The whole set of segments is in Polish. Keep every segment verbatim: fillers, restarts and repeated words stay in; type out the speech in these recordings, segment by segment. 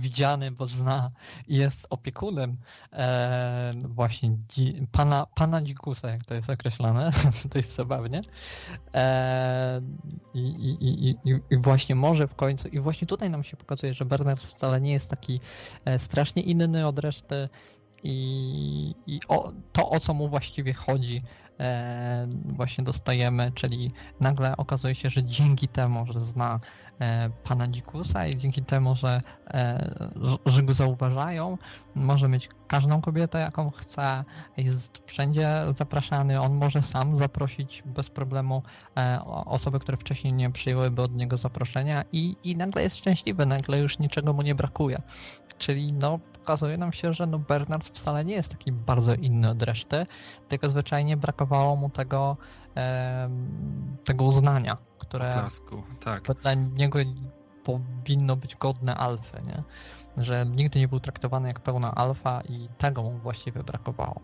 widziany, bo zna i jest opiekunem e, właśnie dzi, pana, pana dzikusa, jak to jest określane, to jest zabawnie. E, i, i, i, i właśnie może w końcu, i właśnie tutaj nam się pokazuje, że Bernard wcale nie jest taki e, strasznie inny od reszty i, i o, to, o co mu właściwie chodzi, e, właśnie dostajemy, czyli nagle okazuje się, że dzięki temu, że zna e, pana dzikusa i dzięki temu, że, e, że go zauważają, może mieć każdą kobietę, jaką chce, jest wszędzie zapraszany, on może sam zaprosić bez problemu e, osoby, które wcześniej nie przyjęłyby od niego zaproszenia i, i nagle jest szczęśliwy, nagle już niczego mu nie brakuje. Czyli no, okazuje nam się, że no Bernard wcale nie jest taki bardzo inny od reszty, tylko zwyczajnie brakowało mu tego, e, tego uznania, które Oklasku, tak. dla niego powinno być godne alfy, nie? Że nigdy nie był traktowany jak pełna alfa i tego mu właściwie brakowało.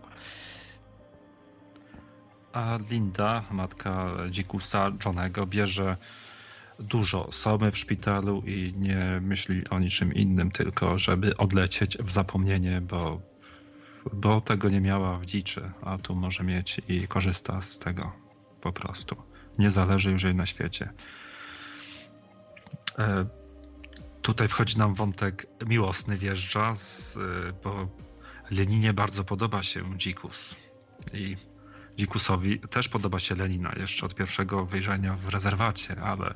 A Linda, matka dzikusa Johnego, bierze dużo somy w szpitalu i nie myśli o niczym innym, tylko żeby odlecieć w zapomnienie, bo, bo tego nie miała w dziczy, a tu może mieć i korzysta z tego po prostu. Nie zależy już jej na świecie. E, tutaj wchodzi nam wątek miłosny, wjeżdża, z, bo Leninie bardzo podoba się dzikus i dzikusowi też podoba się Lenina jeszcze od pierwszego wyjrzenia w rezerwacie, ale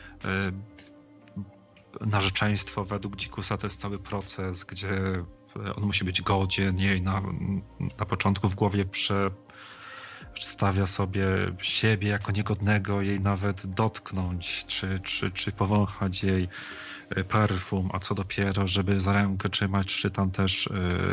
narzeczeństwo według dzikusa to jest cały proces, gdzie on musi być godzien, jej na, na początku w głowie prze, przedstawia sobie siebie jako niegodnego, jej nawet dotknąć, czy, czy, czy powąchać jej perfum, a co dopiero, żeby za rękę trzymać, czy tam też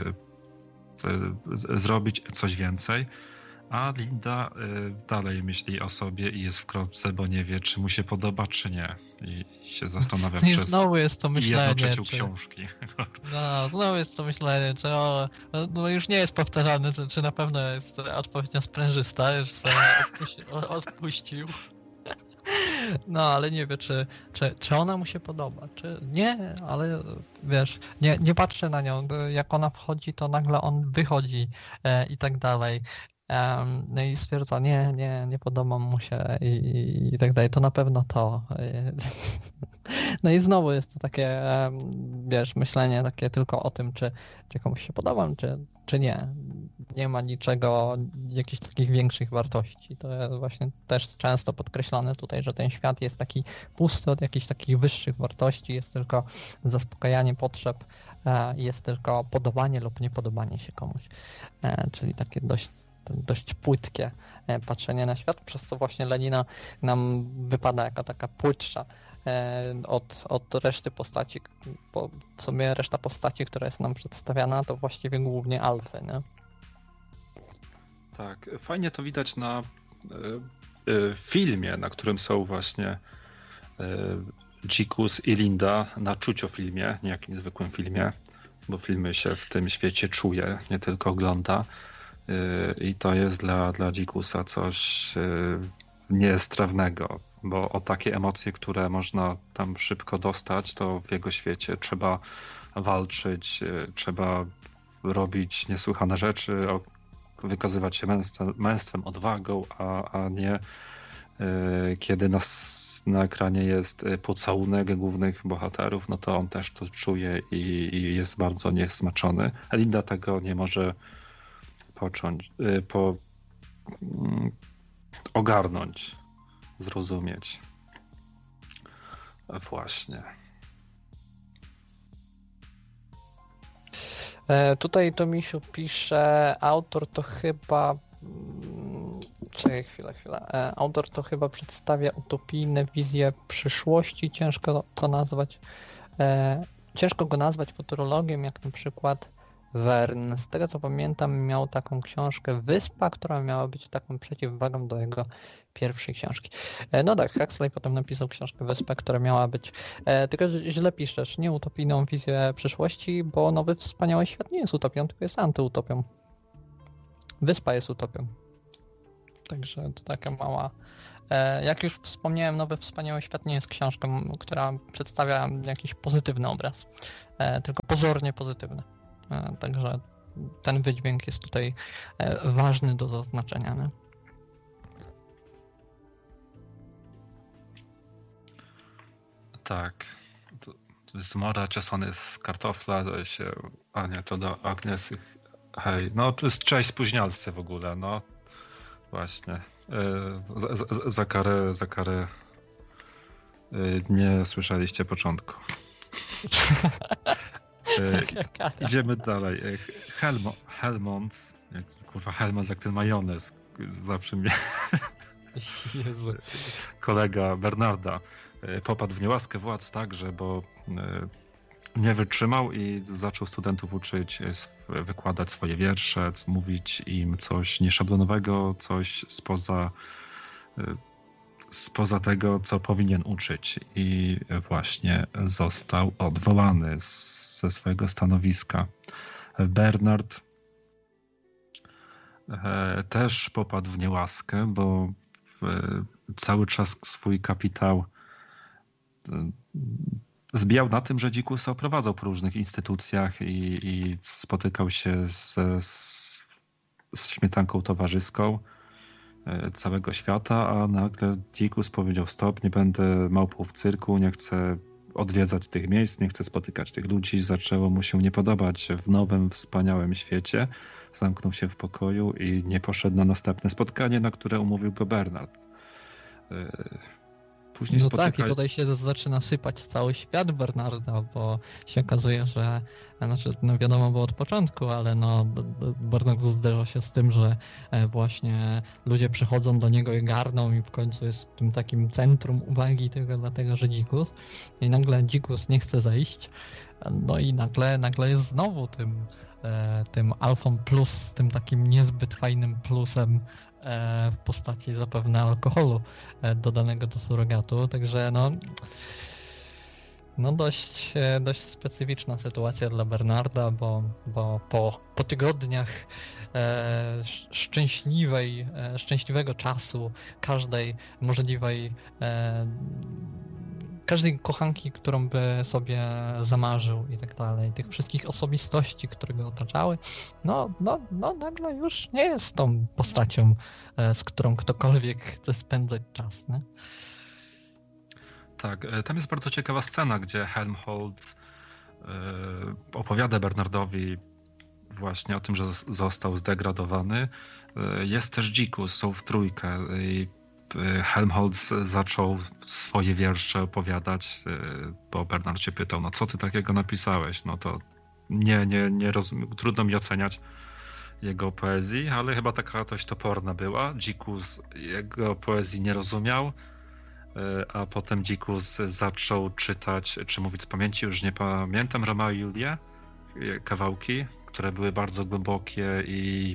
y, y, zrobić coś więcej. A Linda y, dalej myśli o sobie i jest w kropce, bo nie wie, czy mu się podoba, czy nie. I, i się zastanawia I przez znowu jest to myślenie, jedną trzecią czy... książki. No, znowu jest to myślenie, czy o, no już nie jest powtarzane, czy, czy na pewno jest odpowiednio sprężysta, już sobie odpuści, odpuścił. No, ale nie wie, czy, czy, czy ona mu się podoba, czy nie, ale wiesz, nie, nie patrzę na nią, jak ona wchodzi, to nagle on wychodzi e, i tak dalej. Um, no i stwierdza, nie, nie, nie podoba mu się i, i, i tak dalej, to na pewno to. No i znowu jest to takie, wiesz, myślenie takie tylko o tym, czy, czy komuś się podobam, czy, czy nie. Nie ma niczego, jakichś takich większych wartości. To jest właśnie też często podkreślane tutaj, że ten świat jest taki pusty od jakichś takich wyższych wartości, jest tylko zaspokajanie potrzeb, jest tylko podobanie lub niepodobanie się komuś. Czyli takie dość dość płytkie patrzenie na świat, przez co właśnie Lenina nam wypada jako taka płytsza od, od reszty postaci, bo w sumie reszta postaci, która jest nam przedstawiana, to właściwie głównie alfy, nie? Tak, fajnie to widać na y, y, filmie, na którym są właśnie y, Dzikus i Linda, na czuciofilmie, nie jakimś zwykłym filmie, bo filmy się w tym świecie czuje, nie tylko ogląda. I to jest dla, dla dzikusa coś niestrawnego, bo o takie emocje, które można tam szybko dostać, to w jego świecie trzeba walczyć, trzeba robić niesłychane rzeczy, wykazywać się męstwem, męstwem odwagą, a, a nie kiedy nas, na ekranie jest pocałunek głównych bohaterów, no to on też to czuje i, i jest bardzo niesmaczony. Linda tego nie może począć, po, ogarnąć, zrozumieć. Właśnie. E, tutaj to Misiu pisze, autor to chyba... Czekaj, chwilę, chwilę. E, autor to chyba przedstawia utopijne wizje przyszłości. Ciężko to nazwać... E, ciężko go nazwać futurologiem, jak na przykład Verne. Z tego co pamiętam, miał taką książkę Wyspa, która miała być taką przeciwwagą do jego pierwszej książki. No tak, Huxley potem napisał książkę Wyspa, która miała być, e, tylko źle piszesz, nie utopijną wizję przyszłości, bo Nowy Wspaniały Świat nie jest utopią, tylko jest antyutopią. Wyspa jest utopią. Także to taka mała Jak już wspomniałem, Nowy Wspaniały Świat nie jest książką, która przedstawia jakiś pozytywny obraz, tylko pozornie pozytywny. Także ten wydźwięk jest tutaj ważny do zaznaczenia. Nie? Tak. To, to jest Mora ciosany z kartofla, to się... A nie, to do Agnesy. Hej, no to jest cześć spóźnialscy w ogóle, no. Właśnie. Za, za, za karę, za karę nie słyszeliście początku. Idziemy dalej. Helmo, Helmont, kurwa Helmont jak ten majonez, zawsze mnie Jezu. Kolega Bernarda popadł w niełaskę władz także, bo nie wytrzymał i zaczął studentów uczyć, wykładać swoje wiersze, mówić im coś nieszablonowego, coś spoza, spoza tego, co powinien uczyć. I właśnie został odwołany ze swojego stanowiska. Bernard też popadł w niełaskę, bo cały czas swój kapitał zbijał na tym, że Dzikusa oprowadzał po różnych instytucjach i, i spotykał się z, z, z śmietanką towarzyską całego świata, a nagle Dzikus powiedział stop, nie będę małpą w cyrku, nie chcę odwiedzać tych miejsc, nie chcę spotykać tych ludzi. Zaczęło mu się nie podobać w nowym, wspaniałym świecie. Zamknął się w pokoju i nie poszedł na następne spotkanie, na które umówił go Bernard. Później no spotyka... tak, i tutaj się zaczyna sypać cały świat Bernarda, bo się okazuje, że znaczy, no wiadomo było od początku, ale no Bernard zderza się z tym, że właśnie ludzie przychodzą do niego i garną i w końcu jest tym takim centrum uwagi tylko dlatego, że Dzikus. I nagle Dzikus nie chce zejść, no i nagle, nagle jest znowu tym, tym alfą plus, tym takim niezbyt fajnym plusem w postaci zapewne alkoholu dodanego do surogatu, także no, no dość, dość specyficzna sytuacja dla Bernarda, bo, bo po, po tygodniach e, szczęśliwej, e, szczęśliwego czasu każdej możliwej e, każdej kochanki, którą by sobie zamarzył i tak dalej, tych wszystkich osobistości, które go otaczały, no, no, no nagle już nie jest tą postacią, z którą ktokolwiek chce spędzać czas, nie? Tak, tam jest bardzo ciekawa scena, gdzie Helmholtz opowiada Bernardowi właśnie o tym, że został zdegradowany. Jest też Dzikus, są w trójkę i Helmholtz zaczął swoje wiersze opowiadać, bo Bernard się pytał, no co ty takiego napisałeś? No to nie, nie, nie rozumiem, trudno mi oceniać jego poezji, ale chyba taka dość toporna była. Dzikus jego poezji nie rozumiał, a potem Dzikus zaczął czytać, czy mówić z pamięci, już nie pamiętam, Romeo i Julię, kawałki, które były bardzo głębokie i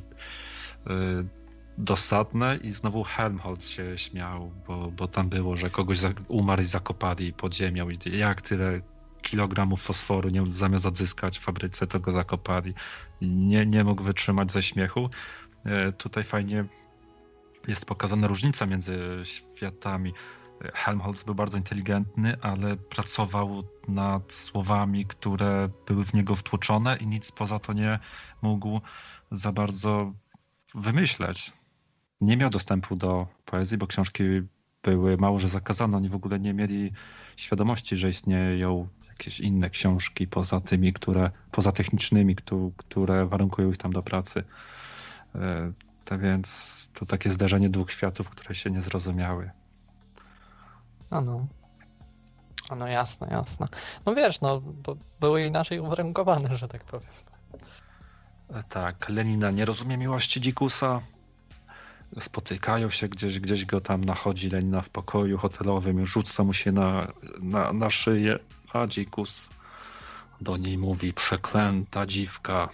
dosadne i znowu Helmholtz się śmiał, bo, bo tam było, że kogoś za, umarł i zakopali pod ziemią i jak tyle kilogramów fosforu nie, zamiast odzyskać w fabryce, to go zakopali. Nie, nie mógł wytrzymać ze śmiechu. E, tutaj fajnie jest pokazana różnica między światami. Helmholtz był bardzo inteligentny, ale pracował nad słowami, które były w niego wtłoczone i nic poza to nie mógł za bardzo wymyśleć. Nie miał dostępu do poezji, bo książki były mało, że zakazane. Oni w ogóle nie mieli świadomości, że istnieją jakieś inne książki poza tymi, które, poza technicznymi, które warunkują ich tam do pracy. Tak więc to takie zderzenie dwóch światów, które się nie zrozumiały. A no. A no jasne, jasne. No wiesz, no bo były inaczej uwarunkowane, że tak powiem. Tak, Lenina nie rozumie miłości Dzikusa. Spotykają się gdzieś, gdzieś go tam nachodzi Lenina w pokoju hotelowym, rzuca mu się na, na, na szyję, a Dzikus do niej mówi: przeklęta dziwka.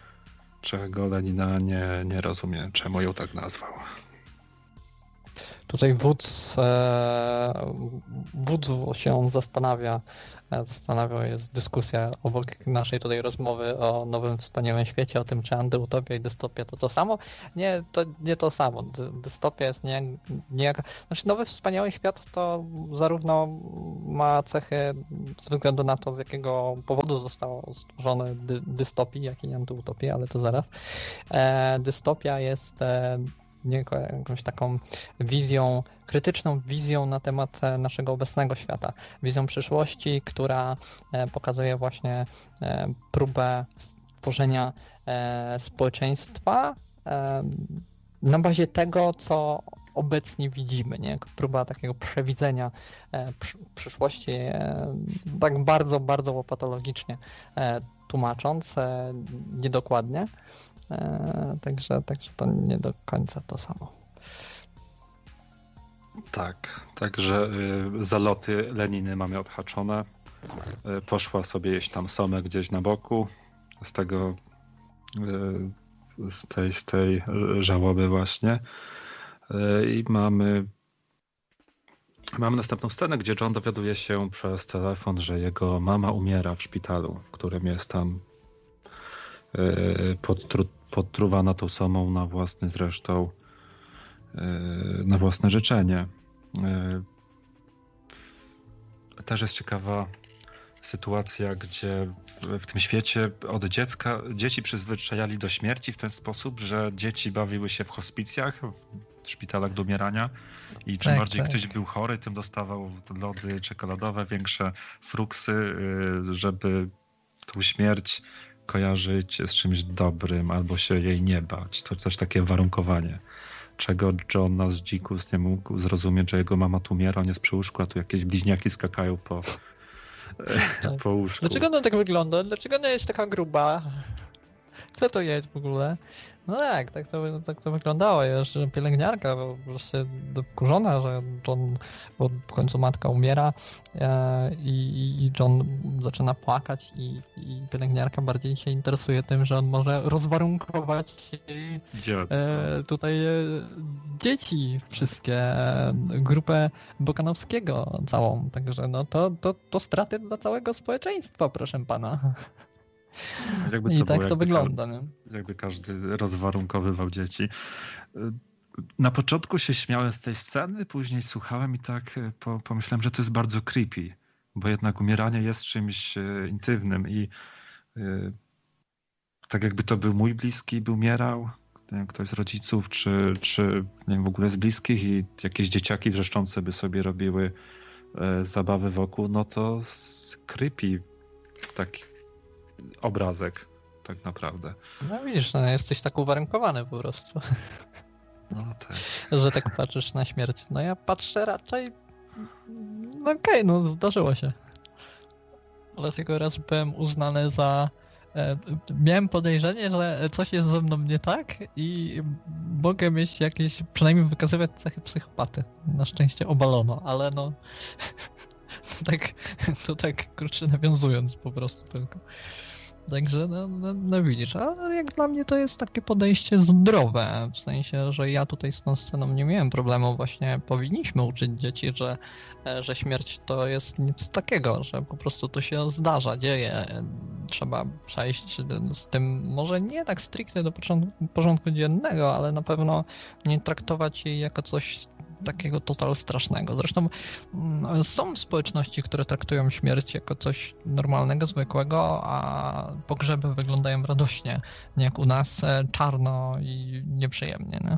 Czego Lenina nie, nie rozumie, czemu ją tak nazwał. tutaj wódz, e, wódz się zastanawia, zastanawia, jest dyskusja obok naszej tutaj rozmowy o nowym wspaniałym świecie, o tym, czy antyutopia i dystopia to to samo. Nie, to nie to samo. Dy, dystopia jest nie, niejaka... Znaczy nowy wspaniały świat to zarówno ma cechy ze względu na to, z jakiego powodu zostało stworzone dy, dystopii, jak i antyutopii, ale to zaraz. E, dystopia jest e, nie, jakąś taką wizją, krytyczną wizją na temat naszego obecnego świata. Wizją przyszłości, która pokazuje właśnie próbę stworzenia społeczeństwa na bazie tego, co obecnie widzimy, nie? Próba takiego przewidzenia przyszłości, tak bardzo, bardzo łopatologicznie tłumacząc, niedokładnie. Także, także to nie do końca to samo. Tak, także y, zaloty Leniny mamy odhaczone. Y, poszła sobie jeść tam somę gdzieś na boku. Z tego, y, z tej, z tej żałoby właśnie. Y, I mamy mamy następną scenę, gdzie John dowiaduje się przez telefon, że jego mama umiera w szpitalu, w którym jest tam y, podtru, podtruwana tą somą na własny zresztą na własne życzenie. Też jest ciekawa sytuacja, gdzie w tym świecie od dziecka dzieci przyzwyczajali do śmierci w ten sposób, że dzieci bawiły się w hospicjach, w szpitalach do umierania i czym tak, bardziej tak. ktoś był chory, tym dostawał lody czekoladowe, większe fruksy, żeby tą śmierć kojarzyć z czymś dobrym albo się jej nie bać. To coś takie warunkowanie, czego John nas dzikus nie mógł zrozumieć, że jego mama tu umiera, on jest przy łóżku, a tu jakieś bliźniaki skakają po, tak. po łóżku. Dlaczego ona tak wygląda? Dlaczego ona jest taka gruba? Co to jest w ogóle? No tak, tak to, tak to wyglądało. Jeszcze pielęgniarka po prostu wkurzona, że John, bo w końcu matka umiera e, i, i John zaczyna płakać i, i pielęgniarka bardziej się interesuje tym, że on może rozwarunkować jej e, tutaj e, dzieci wszystkie, e, grupę Bokanowskiego całą. Także no to, to, to straty dla całego społeczeństwa, proszę pana. Jakby I to tak było, to jakby wygląda. Ka- nie? jakby każdy rozwarunkowywał dzieci. Na początku się śmiałem z tej sceny, później słuchałem i tak po, pomyślałem, że to jest bardzo creepy, bo jednak umieranie jest czymś intymnym i y, tak jakby to był mój bliski, by umierał, nie wiem, ktoś z rodziców, czy, czy nie wiem, w ogóle z bliskich i jakieś dzieciaki wrzeszczące by sobie robiły y, zabawy wokół, no to creepy taki obrazek tak naprawdę. No widzisz, no, jesteś tak uwarunkowany po prostu. No tak. Że tak patrzysz na śmierć. No ja patrzę raczej... No okej, okay, no zdarzyło się. Dlatego raz byłem uznany za... E, miałem podejrzenie, że coś jest ze mną nie tak i mogę mieć jakieś, przynajmniej wykazywać cechy psychopaty. Na szczęście obalono, ale no... To tak, to tak kurczę nawiązując po prostu tylko. Także no, no, no widzisz, ale jak dla mnie to jest takie podejście zdrowe, w sensie, że ja tutaj z tą sceną nie miałem problemu, właśnie powinniśmy uczyć dzieci, że, że śmierć to jest nic takiego, że po prostu to się zdarza, dzieje, trzeba przejść z tym, może nie tak stricte do porządku, porządku dziennego, ale na pewno nie traktować jej jako coś takiego total strasznego. Zresztą są społeczności, które traktują śmierć jako coś normalnego, zwykłego, a pogrzeby wyglądają radośnie, nie jak u nas, czarno i nieprzyjemnie, nie?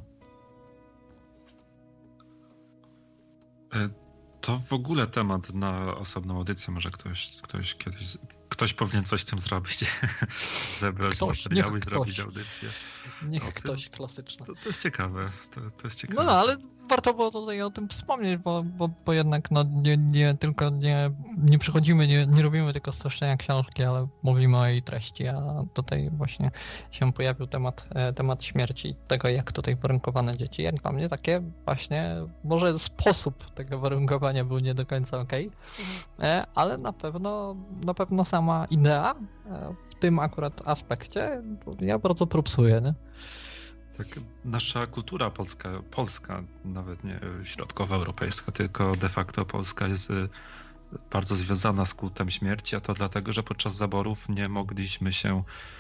To w ogóle temat na osobną audycję, może ktoś, ktoś kiedyś, ktoś powinien coś z tym zrobić, zebrać ktoś, materiały i ktoś. zrobić audycję. Niech ktoś klasyczny. To, to jest ciekawe, to, to jest ciekawe. No, no, ale warto było tutaj o tym wspomnieć, bo, bo, bo jednak no, nie, nie tylko nie, nie przychodzimy, nie, nie robimy tylko streszczenia książki, ale mówimy o jej treści, a tutaj właśnie się pojawił temat, temat śmierci i tego, jak tutaj warunkowane dzieci. Jak dla mnie takie właśnie, może sposób tego warunkowania był nie do końca okej, okay, ale na pewno, na pewno sama idea w tym akurat aspekcie ja bardzo propsuję, nie? Tak, nasza kultura polska, polska, nawet nie środkowoeuropejska, tylko de facto polska jest bardzo związana z kultem śmierci, a to dlatego, że podczas zaborów nie mogliśmy się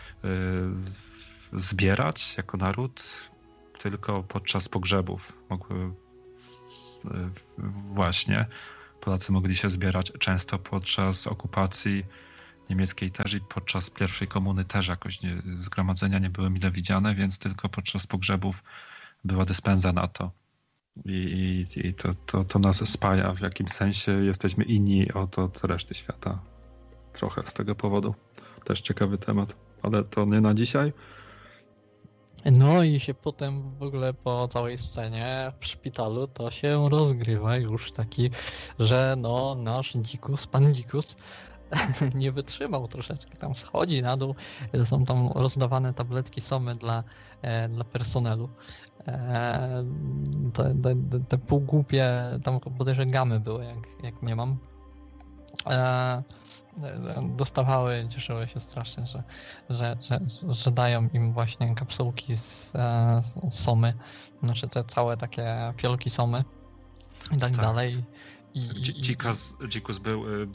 y, zbierać jako naród, tylko podczas pogrzebów. Mogły, y, właśnie Polacy mogli się zbierać często podczas okupacji niemieckiej też i podczas pierwszej komuny też jakoś nie, zgromadzenia nie były mile widziane, więc tylko podczas pogrzebów była dyspensa na to. I, i, i to, to, to nas spaja. W jakim sensie jesteśmy inni od, od reszty świata. Trochę z tego powodu. Też ciekawy temat, ale to nie na dzisiaj. No i się potem w ogóle po całej scenie w szpitalu to się rozgrywa już taki, że no nasz dzikus, pan dzikus nie wytrzymał troszeczkę, tam schodzi na dół, są tam rozdawane tabletki somy dla, e, dla personelu. E, te, te, te półgłupie, tam bodajże gamy były, jak, jak nie mam. E, dostawały, cieszyły się strasznie, że, że, że, że dają im właśnie kapsułki z, e, z somy, znaczy te całe takie fiolki somy i tak, tak. dalej. I, i, Dzikus, Dzikus był y,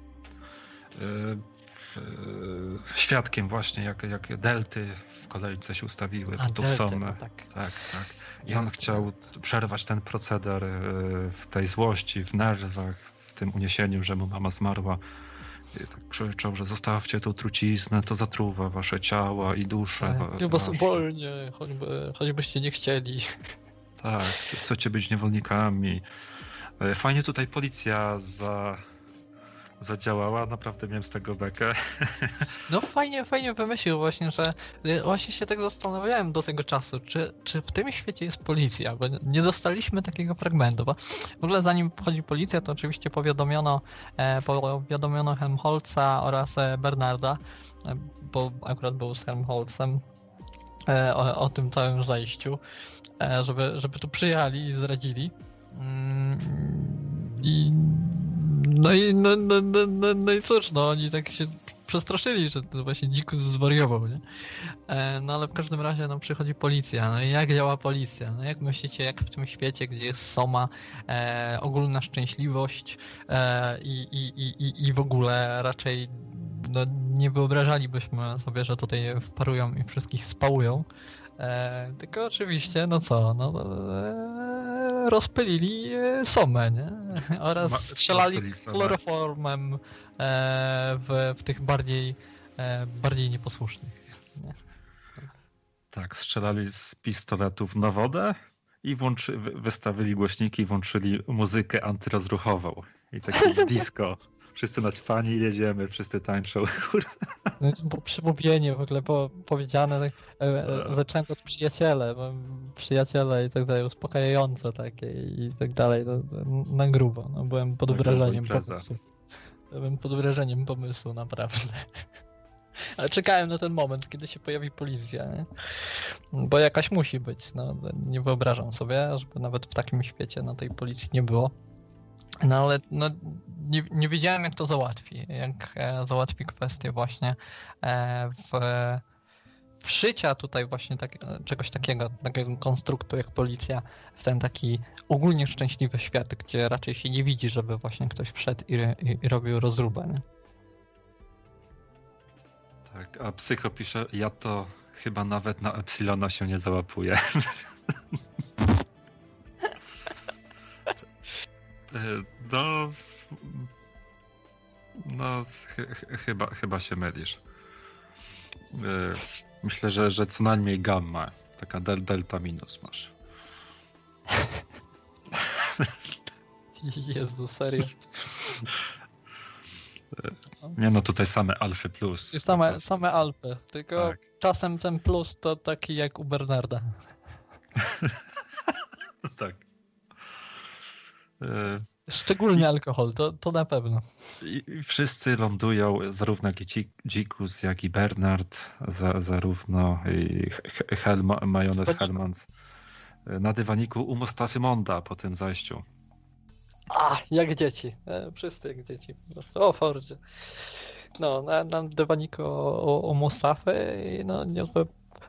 y, y, świadkiem właśnie, jak, jak delty w kolejce się ustawiły po tą somę. Tak, tak. tak. I on chciał przerwać ten proceder y, w tej złości, w nerwach, w tym uniesieniu, że mu mama zmarła. I tak krzyczał, że zostawcie tą truciznę, to zatruwa wasze ciała i dusze. Tak, chyba wolnie, choćby, choćbyście nie chcieli. Tak, chcecie być niewolnikami. Fajnie tutaj policja za, zadziałała, naprawdę miałem z tego bekę. No fajnie, fajnie wymyślił właśnie, że właśnie się tak zastanawiałem do tego czasu, czy, czy w tym świecie jest policja, bo nie dostaliśmy takiego fragmentu, bo w ogóle zanim wchodzi policja, to oczywiście powiadomiono, e, powiadomiono Helmholtza oraz Bernarda, e, bo akurat był z Helmholtzem, e, o, o tym całym zajściu, e, żeby, żeby tu przyjechali i zdradzili. Mm, I no i no, no, no, no, no i cóż, no oni tak się przestraszyli, że to właśnie Dzikus zwariował, nie? E, no ale w każdym razie no przychodzi policja, no i jak działa policja? No jak myślicie, jak w tym świecie, gdzie jest soma, e, ogólna szczęśliwość e, i, i, i, i w ogóle raczej no, nie wyobrażalibyśmy sobie, że tutaj wparują i wszystkich spałują. E, tylko oczywiście, no co, no e, rozpylili somę, nie? Oraz Ma, strzelali chloroformem e, w, w tych bardziej, e, bardziej nieposłusznych. Nie? Tak, strzelali z pistoletów na wodę i włączy, wystawili głośniki i włączyli muzykę antyrozruchową. I takie disco. Wszyscy naćpani i jedziemy, wszyscy tańczą. No to było przemówienie w ogóle było powiedziane, tak, e, zacząłem od przyjaciele, bo przyjaciele i tak dalej, uspokajające takie i tak dalej, no, na grubo. No, byłem pod wrażeniem pomysłu. Byłem pod wrażeniem pomysłu, naprawdę. Ale czekałem na ten moment, kiedy się pojawi policja, nie? Bo jakaś musi być, no nie wyobrażam sobie, żeby nawet w takim świecie na tej policji nie było. No ale no, nie, nie wiedziałem, jak to załatwi, jak e, załatwi kwestię właśnie e, w, wszycia tutaj właśnie tak, czegoś takiego, takiego konstruktu jak policja w ten taki ogólnie szczęśliwy świat, gdzie raczej się nie widzi, żeby właśnie ktoś wszedł i, i, i robił rozróbę, nie? Tak, a Psycho pisze, ja to chyba nawet na Epsilona się nie załapuję. No, no ch- ch- chyba, chyba się mylisz. Myślę, że, że co najmniej gamma, taka del- delta minus masz. Jezu, serio? Nie no, tutaj same alfy plus. Same, same alfy, tylko tak. Czasem ten plus to taki jak u Bernarda. Tak. Szczególnie alkohol, to, to na pewno. I, i wszyscy lądują, zarówno Dzikus, jak i Bernard, za, zarówno i Hel, Majonez Helmans, na dywaniku u Mustafy Monda po tym zajściu. A, jak dzieci. E, wszyscy jak dzieci. Po prostu. O Fordzie. No, na, na dywaniku o, o, o Mustafy i no niezłe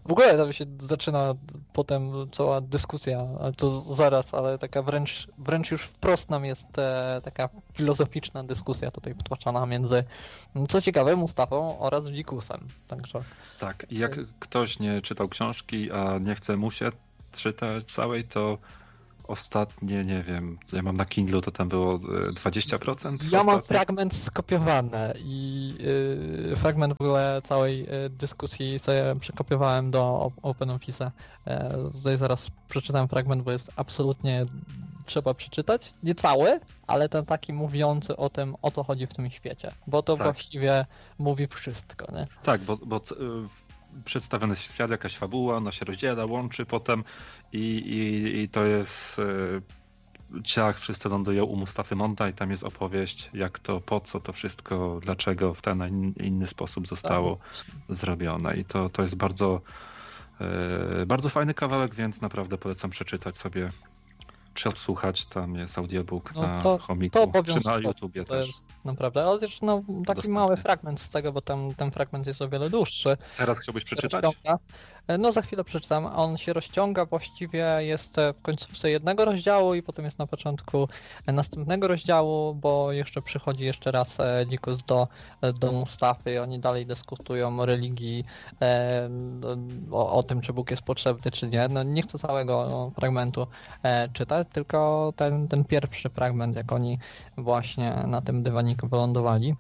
W ogóle tam się zaczyna potem cała dyskusja, ale to zaraz, ale taka wręcz, wręcz już wprost nam jest e, taka filozoficzna dyskusja tutaj wtłaczana między, co ciekawe, Mustafą oraz Dzikusem. Także... Tak, i jak ktoś nie czytał książki, a nie chce mu się czytać całej, to ostatnie, nie wiem, ja mam na Kindle, to tam było dwadzieścia procent. Ja mam ostatnie. fragment skopiowany i yy, fragment w ogóle całej yy, dyskusji sobie przekopiowałem do OpenOffice'a. Yy, tutaj zaraz przeczytam fragment, bo jest absolutnie trzeba przeczytać. Nie cały, ale ten taki mówiący o tym, o co chodzi w tym świecie. Bo to tak. właściwie mówi wszystko, nie? Tak, bo, bo przedstawiony jest świat, jakaś fabuła, ona się rozdziela, łączy potem i, i, i to jest e, ciach, wszyscy lądują u Mustafy Monta i tam jest opowieść, jak to, po co to wszystko, dlaczego w ten, a in, inny sposób zostało tak. zrobione i to, to jest bardzo e, bardzo fajny kawałek, więc naprawdę polecam przeczytać sobie czy odsłuchać, tam jest audiobook no na to, chomiku, to czy na YouTubie to też. Jest naprawdę, ale też no, taki Dostępny. mały fragment z tego, bo tam ten fragment jest o wiele dłuższy. Teraz chciałbyś przeczytać? Rozciąga. No za chwilę przeczytam. On się rozciąga, właściwie jest w końcówce jednego rozdziału i potem jest na początku następnego rozdziału, bo jeszcze przychodzi jeszcze raz Dzikus do, do Mustafy i oni dalej dyskutują o religii, o, o tym, czy Bóg jest potrzebny, czy nie. No, nie chcę całego fragmentu czytać, tylko ten, ten pierwszy fragment, jak oni właśnie na tym dywaniku wylądowali.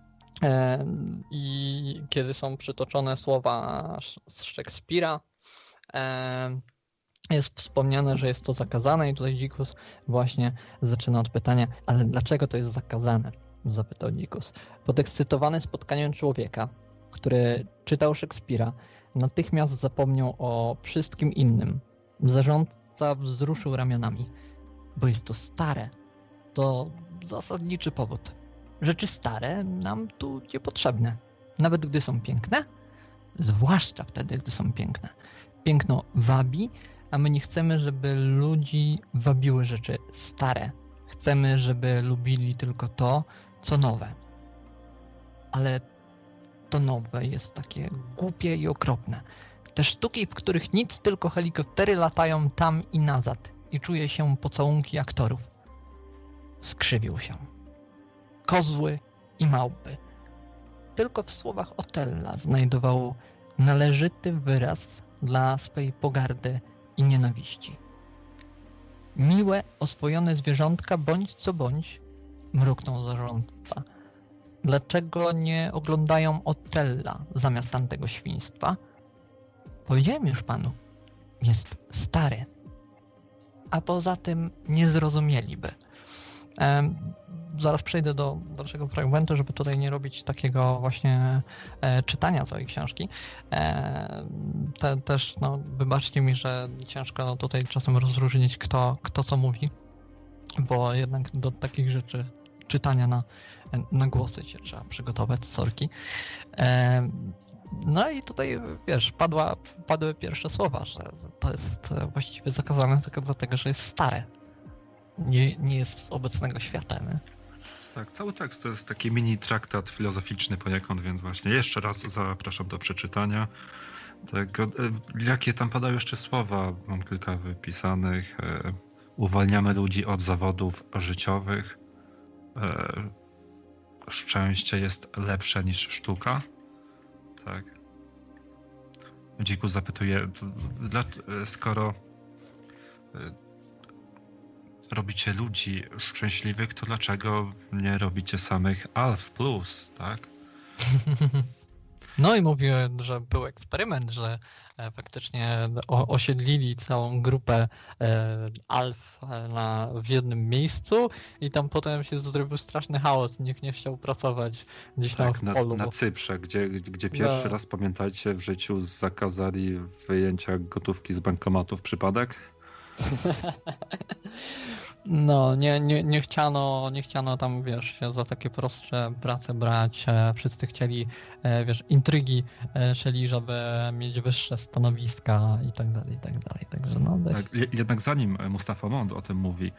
I kiedy są przytoczone słowa z Szekspira, jest wspomniane, że jest to zakazane i tutaj Dzikus właśnie zaczyna od pytania, ale dlaczego to jest zakazane? Zapytał Dzikus. Podekscytowany spotkaniem człowieka, który czytał Szekspira, natychmiast zapomniał o wszystkim innym. Zarządca wzruszył ramionami, bo jest to stare. To zasadniczy powód. Rzeczy stare nam tu niepotrzebne, nawet gdy są piękne, zwłaszcza wtedy, gdy są piękne. Piękno wabi, a my nie chcemy, żeby ludzi wabiły rzeczy stare. Chcemy, żeby lubili tylko to, co nowe. Ale to nowe jest takie głupie i okropne. Te sztuki, w których nic, tylko helikoptery latają tam i nazad i czuje się pocałunki aktorów. Skrzywił się. Kozły i małpy. Tylko w słowach Otella znajdował należyty wyraz dla swej pogardy i nienawiści. Miłe, oswojone zwierzątka, bądź co bądź, mruknął zarządca. Dlaczego nie oglądają Otella zamiast tamtego świństwa? Powiedziałem już panu, jest stary. A poza tym nie zrozumieliby. Ehm, zaraz przejdę do dalszego fragmentu, żeby tutaj nie robić takiego właśnie e, czytania całej książki. E, te, też, no, wybaczcie mi, że ciężko tutaj czasem rozróżnić, kto, kto co mówi, bo jednak do takich rzeczy czytania na, na głosy się trzeba przygotować, sorki. E, no i tutaj, wiesz, padła, padły pierwsze słowa, że to jest właściwie zakazane tylko dlatego, że jest stare. Nie, nie jest z obecnego świata. Nie? Tak, cały tekst to jest taki mini traktat filozoficzny poniekąd, więc właśnie jeszcze raz zapraszam do przeczytania. Tego, jakie tam padają jeszcze słowa, mam kilka wypisanych. Uwalniamy ludzi od zawodów życiowych. Szczęście jest lepsze niż sztuka. Tak. Dzikus zapytuje, skoro robicie ludzi szczęśliwych, to dlaczego nie robicie samych Alf Plus, tak? No i mówiłem, że był eksperyment, że faktycznie osiedlili całą grupę Alf na, w jednym miejscu i tam potem się zrobił straszny chaos, nikt nie chciał pracować gdzieś tam tak, w polu. Na, na Cyprze, gdzie, gdzie pierwszy no. raz, pamiętajcie, w życiu zakazali wyjęcia gotówki z bankomatów. Przypadek? No, nie, nie, nie chciano, nie chciano tam, wiesz, się za takie prostsze prace brać. Wszyscy chcieli, wiesz, intrygi szeli, żeby mieć wyższe stanowiska i tak dalej, i tak dalej. Także no, dość... tak, jednak zanim Mustafa Mond o tym mówi,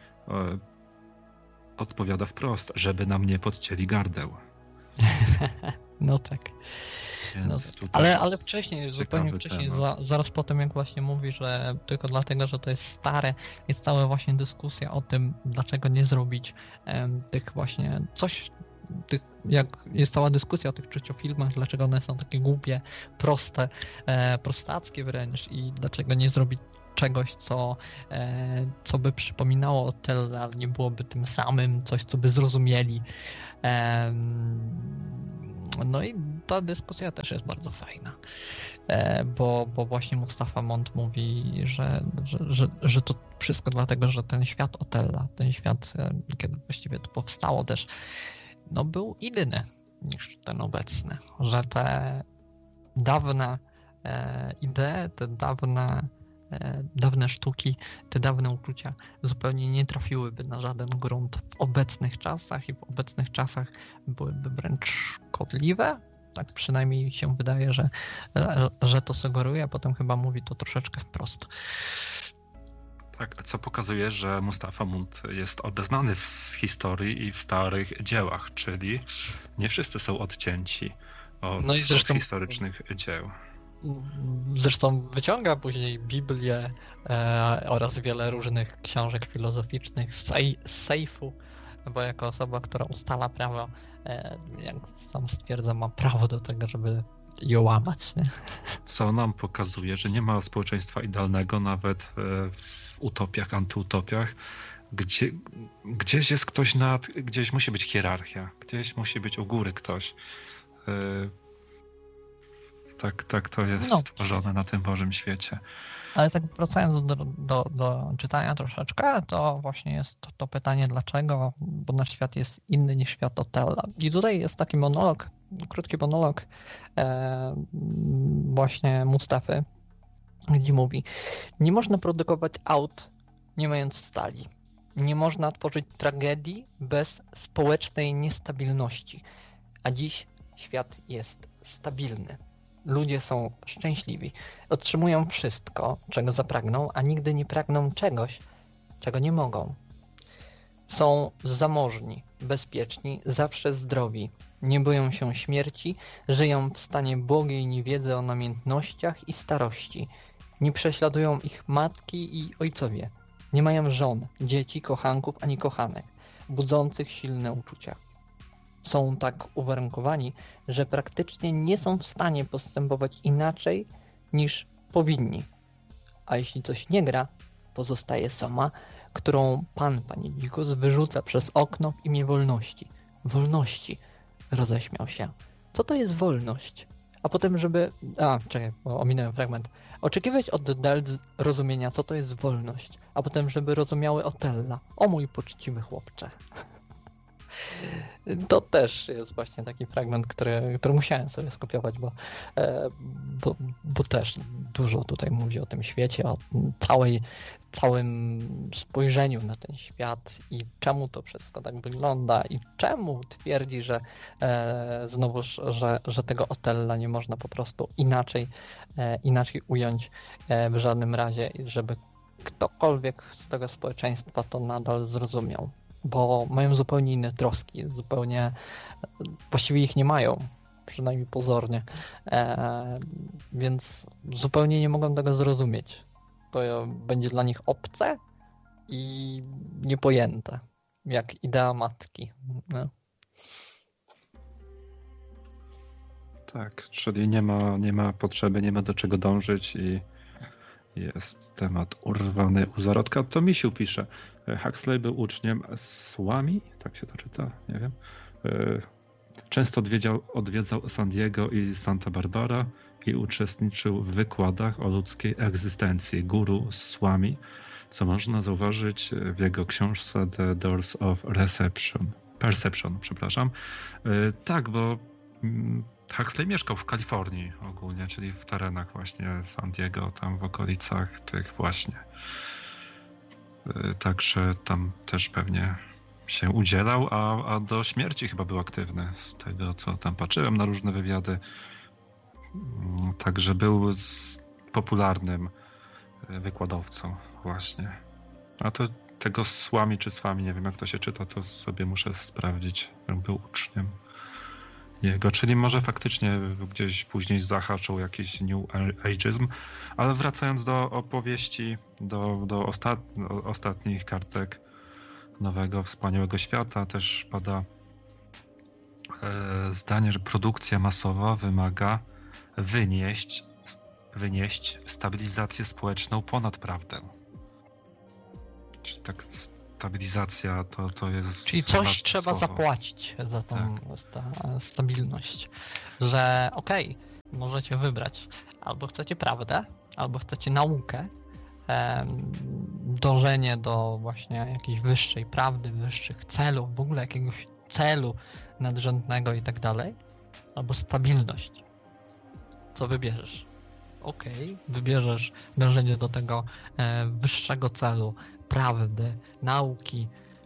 odpowiada wprost, żeby nam nie podcięli gardeł. No tak. No, ale, ale wcześniej, zupełnie wcześniej, za, zaraz po tym jak właśnie mówi, że tylko dlatego, że to jest stare, jest cała właśnie dyskusja o tym, dlaczego nie zrobić em, tych właśnie coś, tych, jak jest cała dyskusja o tych trzeciofilmach, dlaczego one są takie głupie, proste, e, prostackie wręcz i dlaczego nie zrobić czegoś, co, e, co by przypominało Othello, ale nie byłoby tym samym, coś, co by zrozumieli. E, no i ta dyskusja też jest bardzo fajna, e, bo, bo właśnie Mustafa Mond mówi, że, że, że, że to wszystko dlatego, że ten świat Otella, ten świat, e, kiedy właściwie to powstało też, no był inny niż ten obecny, że te dawne e, idee, te dawne dawne sztuki, te dawne uczucia zupełnie nie trafiłyby na żaden grunt w obecnych czasach i w obecnych czasach byłyby wręcz szkodliwe. Tak przynajmniej się wydaje, że, że to sugeruje, a potem chyba mówi to troszeczkę wprost. Tak, co pokazuje, że Mustafa Mond jest obeznany z historii i w starych dziełach, czyli nie wszyscy są odcięci od, no i zresztą, od historycznych dzieł. Zresztą wyciąga później Biblię e, oraz wiele różnych książek filozoficznych z, sej, z sejfu, bo jako osoba, która ustala prawo, e, jak sam stwierdza, ma prawo do tego, żeby je łamać. Nie? Co nam pokazuje, że nie ma społeczeństwa idealnego nawet w utopiach, antyutopiach. Gdzie, gdzieś jest ktoś nad, gdzieś musi być hierarchia, gdzieś musi być u góry ktoś. E, Tak, tak to jest no. stworzone na tym Bożym świecie. Ale tak wracając do, do, do czytania troszeczkę, to właśnie jest to, to pytanie dlaczego, bo nasz świat jest inny niż świat Otella. I tutaj jest taki monolog, krótki monolog e, właśnie Mustafy, gdzie mówi: nie można produkować aut nie mając stali. Nie można tworzyć tragedii bez społecznej niestabilności. A dziś świat jest stabilny. Ludzie są szczęśliwi. Otrzymują wszystko, czego zapragną, a nigdy nie pragną czegoś, czego nie mogą. Są zamożni, bezpieczni, zawsze zdrowi. Nie boją się śmierci, żyją w stanie błogiej niewiedzy o namiętnościach i starości. Nie prześladują ich matki i ojcowie. Nie mają żon, dzieci, kochanków ani kochanek, budzących silne uczucia. Są tak uwarunkowani, że praktycznie nie są w stanie postępować inaczej niż powinni. A jeśli coś nie gra, pozostaje sama, którą pan, panie Dzikus, wyrzuca przez okno w imię wolności. Wolności, roześmiał się. Co to jest wolność? A potem, żeby... A, czekaj, bo ominąłem fragment. Oczekiwać od Delt rozumienia, co to jest wolność, a potem, żeby rozumiały Otella. O mój poczciwy chłopcze. To też jest właśnie taki fragment, który, który musiałem sobie skopiować, bo, bo, bo też dużo tutaj mówi o tym świecie, o całej, całym spojrzeniu na ten świat i czemu to wszystko tak wygląda i czemu twierdzi, że e, znowuż, że, że tego Otella nie można po prostu inaczej, e, inaczej ująć e, w żadnym razie, żeby ktokolwiek z tego społeczeństwa to nadal zrozumiał. Bo mają zupełnie inne troski, zupełnie, właściwie ich nie mają, przynajmniej pozornie, e, więc zupełnie nie mogą tego zrozumieć. To będzie dla nich obce i niepojęte, jak idea matki. No. Tak, czyli nie ma, nie ma potrzeby, nie ma do czego dążyć i jest temat urwany u zarodka. To Misiu pisze. Huxley był uczniem Słami, tak się to czyta, nie wiem. Często odwiedział, odwiedzał San Diego i Santa Barbara i uczestniczył w wykładach o ludzkiej egzystencji. Guru Swami, co można zauważyć w jego książce The Doors of Reception. Perception, przepraszam. Tak, bo Huxley mieszkał w Kalifornii ogólnie, czyli w terenach właśnie San Diego, tam w okolicach tych właśnie. Także tam też pewnie się udzielał, a, a do śmierci chyba był aktywny z tego, co tam patrzyłem na różne wywiady. Także był popularnym wykładowcą właśnie. A to tego Słami czy Słami, nie wiem jak to się czyta, to sobie muszę sprawdzić. Był uczniem jego, czyli może faktycznie gdzieś później zahaczył jakiś New Ageism, ale wracając do opowieści, do, do ostat, ostatnich kartek Nowego Wspaniałego Świata, też pada e, zdanie, że produkcja masowa wymaga wynieść, wynieść stabilizację społeczną ponad prawdę. Czyli tak stabilizacja to, to jest... Czyli coś trzeba słowo. zapłacić za tą tak. sta, stabilność. Że okej, okay, możecie wybrać albo chcecie prawdę, albo chcecie naukę, e, dążenie do właśnie jakiejś wyższej prawdy, wyższych celów, w ogóle jakiegoś celu nadrzędnego i tak dalej, albo stabilność. Co wybierzesz? Okej, okay, wybierzesz dążenie do tego e, wyższego celu, prawdy, nauki,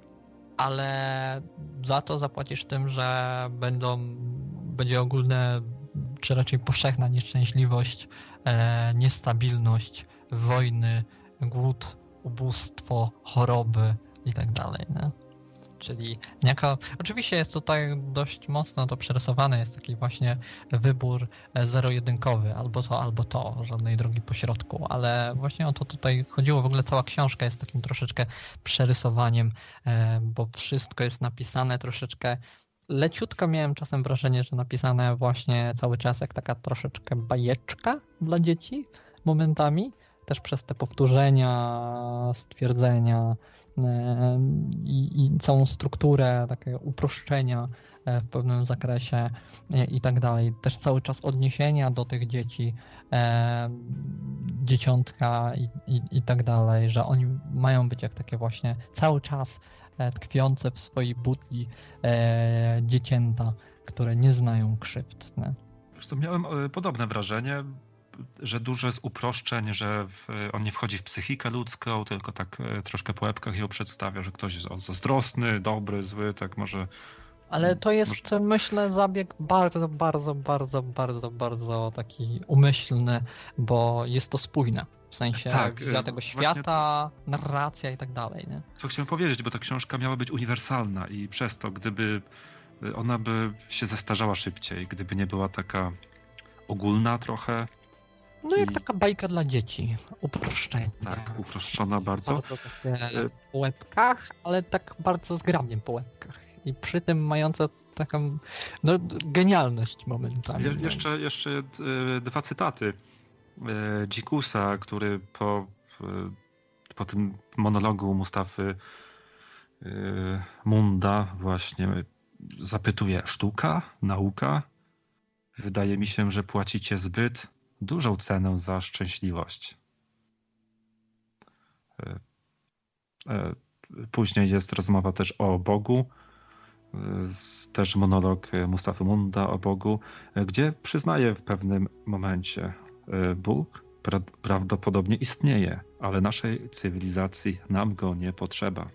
ale za to zapłacisz tym, że będą, będzie ogólne, czy raczej powszechna nieszczęśliwość, e, niestabilność, wojny, głód, ubóstwo, choroby i tak dalej, nie? Czyli niejako, oczywiście jest tutaj dość mocno to przerysowane, jest taki właśnie wybór zero-jedynkowy, albo to, albo to, żadnej drogi pośrodku, ale właśnie o to tutaj chodziło, w ogóle cała książka jest takim troszeczkę przerysowaniem, bo wszystko jest napisane troszeczkę leciutko, miałem czasem wrażenie, że napisane właśnie cały czas jak taka troszeczkę bajeczka dla dzieci momentami, też przez te powtórzenia, stwierdzenia, I, i całą strukturę, takie uproszczenia w pewnym zakresie i tak dalej. Też cały czas odniesienia do tych dzieci, e, dzieciątka i, i, i tak dalej, że oni mają być jak takie właśnie cały czas tkwiące w swojej butli e, dziecięta, które nie znają krzywd. Nie? Zresztą miałem podobne wrażenie, że dużo jest uproszczeń, że w, on nie wchodzi w psychikę ludzką, tylko tak troszkę po łebkach ją przedstawia, że ktoś jest zazdrosny, dobry, zły, tak może... Ale to jest, może... myślę, zabieg bardzo, bardzo, bardzo, bardzo, bardzo taki umyślny, bo jest to spójne. W sensie tak, wizja tego świata, właśnie... narracja i tak dalej, nie? Co chciałem powiedzieć, bo ta książka miała być uniwersalna i przez to, gdyby ona by się zestarzała szybciej, gdyby nie była taka ogólna trochę. No jak I... taka bajka dla dzieci, uproszczenie. Tak, uproszczona bardzo. Bardzo takie po łebkach, ale tak bardzo zgrabnie po łebkach. I przy tym mająca taką no, genialność momentami. Je, jeszcze, jeszcze dwa cytaty Dzikusa, który po, po tym monologu Mustafy Munda właśnie zapytuje: sztuka, nauka? Wydaje mi się, że płacicie zbyt dużą cenę za szczęśliwość. Później jest rozmowa też o Bogu, też monolog Mustafy Munda o Bogu, gdzie przyznaje w pewnym momencie: Bóg pra- prawdopodobnie istnieje, ale naszej cywilizacji nam go nie potrzeba.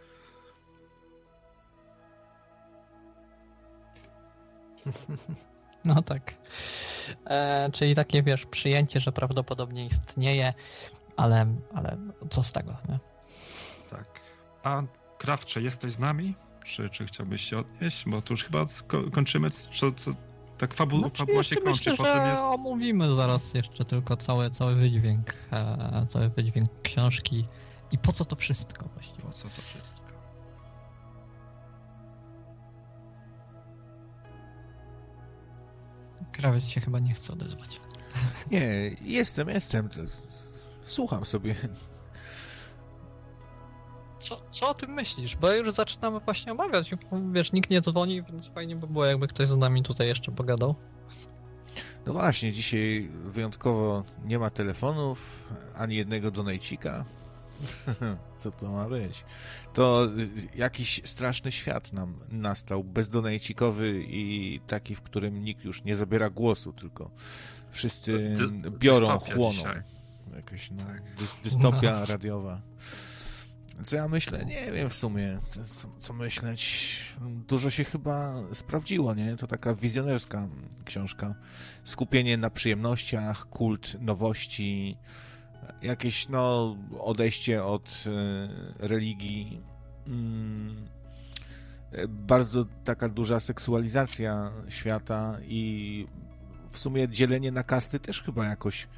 No tak. E, czyli takie, wiesz, przyjęcie, że prawdopodobnie istnieje, ale, ale co z tego, nie? Tak. A Krawcze, jesteś z nami? Czy, czy chciałbyś się odnieść? Bo tu już chyba sko- kończymy, co, co, tak fabu- znaczy, fabuła się kończy. Myślę, Potem że jest... omówimy zaraz jeszcze tylko cały, cały wydźwięk, e, cały wydźwięk książki i po co to wszystko właściwie. Po co to wszystko? Krawiec się chyba nie chce odezwać. Nie, jestem, jestem. Słucham sobie. Co, co o tym myślisz? Bo już zaczynamy właśnie omawiać. Wiesz, nikt nie dzwoni, więc fajnie by było, jakby ktoś z nami tutaj jeszcze pogadał. No właśnie, dzisiaj wyjątkowo nie ma telefonów, ani jednego donajcika. Co to ma być? To jakiś straszny świat nam nastał, bezdonajcikowy i taki, w którym nikt już nie zabiera głosu, tylko wszyscy Dy- biorą, chłoną. Dzisiaj. Jakaś no, tak. dy- dystopia radiowa. Co ja myślę? Nie wiem w sumie, co, co myśleć. Dużo się chyba sprawdziło, nie? To taka wizjonerska książka. Skupienie na przyjemnościach, kult nowości, jakieś, no, odejście od y, religii. Mm, bardzo taka duża seksualizacja świata i w sumie dzielenie na kasty też chyba jakoś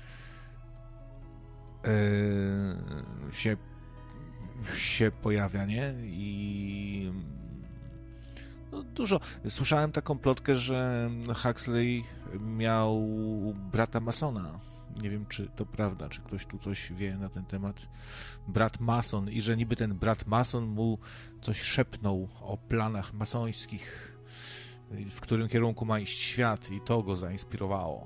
yy, się, się pojawia, nie? I no, dużo. Słyszałem taką plotkę, że Huxley miał brata masona. Nie wiem, czy to prawda, czy ktoś tu coś wie na ten temat. Brat mason i że niby ten brat mason mu coś szepnął o planach masońskich, w którym kierunku ma iść świat i to go zainspirowało.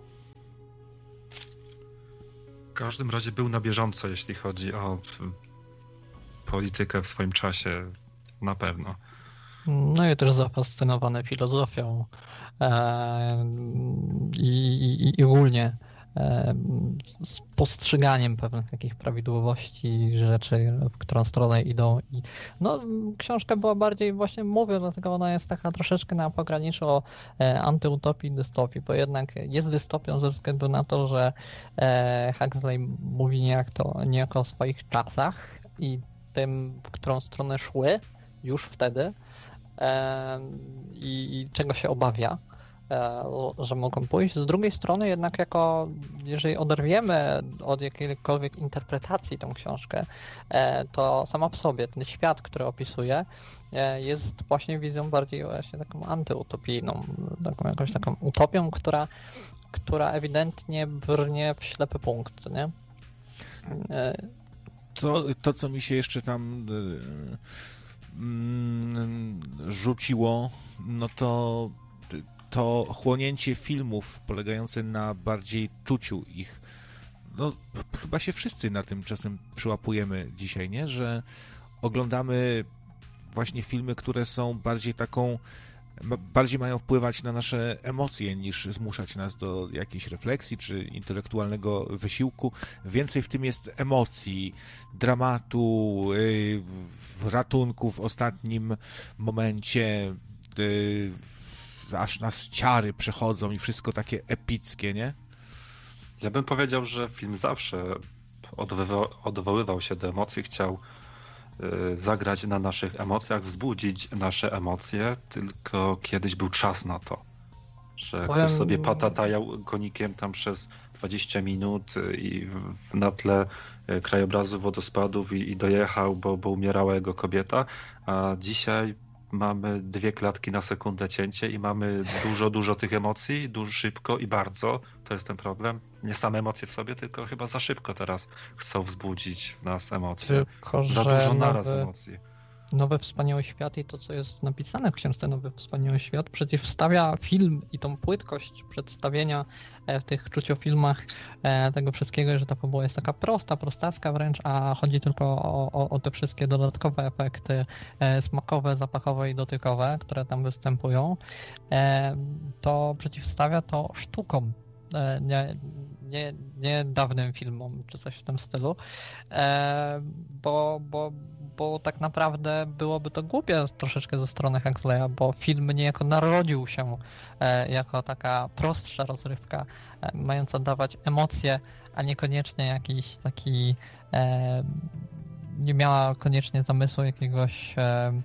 W każdym razie był na bieżąco, jeśli chodzi o politykę w swoim czasie, na pewno. No i też zafascynowany filozofią e, i, i, i ogólnie e, z postrzeganiem pewnych takich prawidłowości, rzeczy, w którą stronę idą. I, no, książka była bardziej, właśnie mówię, dlatego ona jest taka troszeczkę na pograniczu e, antyutopii i dystopii, bo jednak jest dystopią ze względu na to, że e, Huxley mówi niejako, to, niejako o swoich czasach i tym, w którą stronę szły już wtedy. I, i czego się obawia, że mogą pójść. Z drugiej strony jednak jako, jeżeli oderwiemy od jakiejkolwiek interpretacji tą książkę, to sama w sobie ten świat, który opisuje, jest właśnie wizją bardziej właśnie taką antyutopijną, taką jakąś taką utopią, która, która ewidentnie brnie w ślepy punkt, nie? To, to co mi się jeszcze tam rzuciło, no to to chłonięcie filmów polegające na bardziej czuciu ich. No chyba się wszyscy na tym czasem przyłapujemy dzisiaj, nie? Że oglądamy właśnie filmy, które są bardziej taką, bardziej mają wpływać na nasze emocje niż zmuszać nas do jakiejś refleksji czy intelektualnego wysiłku. Więcej w tym jest emocji, dramatu, yy, ratunku w ostatnim momencie, yy, aż nas ciary przechodzą i wszystko takie epickie, nie? Ja bym powiedział, że film zawsze odwoływał, odwoływał się do emocji, chciał zagrać na naszych emocjach, wzbudzić nasze emocje, tylko kiedyś był czas na to, że Powiem... ktoś sobie patatajał konikiem tam przez dwadzieścia minut i na tle krajobrazu wodospadów i, i dojechał, bo, bo umierała jego kobieta, a dzisiaj mamy dwie klatki na sekundę cięcie i mamy dużo, dużo tych emocji, dużo szybko i bardzo. To jest ten problem. Nie same emocje w sobie, tylko chyba za szybko teraz chcą wzbudzić w nas emocje. Tylko, za że dużo naraz nowy, emocji. Nowy Wspaniały Świat i to, co jest napisane w książce Nowy Wspaniały Świat, przeciwstawia film i tą płytkość przedstawienia w tych czuciofilmach tego wszystkiego, że ta fabuła jest taka prosta, prostacka wręcz, a chodzi tylko o, o, o te wszystkie dodatkowe efekty smakowe, zapachowe i dotykowe, które tam występują. To przeciwstawia to sztukom, nie, nie, nie dawnym filmom, czy coś w tym stylu, bo, bo, bo tak naprawdę byłoby to głupie troszeczkę ze strony Huxleya, bo film niejako narodził się jako taka prostsza rozrywka, mająca dawać emocje, a niekoniecznie jakiś taki, nie miała koniecznie zamysłu jakiegoś,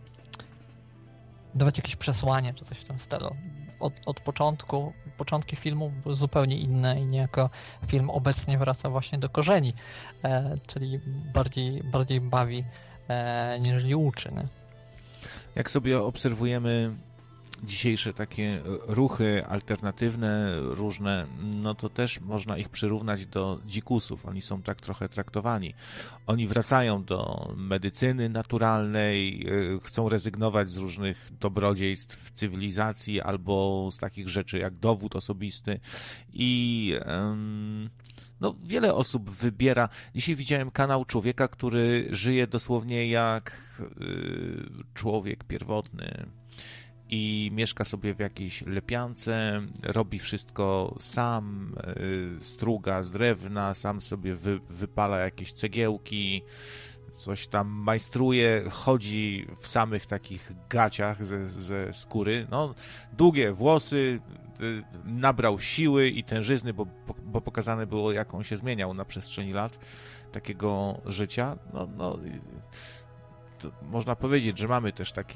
dawać jakieś przesłanie, czy coś w tym stylu. Od, od początku, początki filmu były zupełnie inne i niejako film obecnie wraca właśnie do korzeni, e, czyli bardziej, bardziej bawi e, niż uczy. Nie? Jak sobie obserwujemy dzisiejsze takie ruchy alternatywne, różne, no to też można ich przyrównać do dzikusów. Oni są tak trochę traktowani. Oni wracają do medycyny naturalnej, chcą rezygnować z różnych dobrodziejstw cywilizacji albo z takich rzeczy jak dowód osobisty i um, no, wiele osób wybiera. Dzisiaj widziałem kanał człowieka, który żyje dosłownie jak y, człowiek pierwotny. I mieszka sobie w jakiejś lepiance, robi wszystko sam, struga z drewna, sam sobie wy, wypala jakieś cegiełki, coś tam majstruje, chodzi w samych takich gaciach ze, ze skóry, no, długie włosy, nabrał siły i tężyzny, bo, bo pokazane było, jak on się zmieniał na przestrzeni lat takiego życia. No, no, to można powiedzieć, że mamy też takich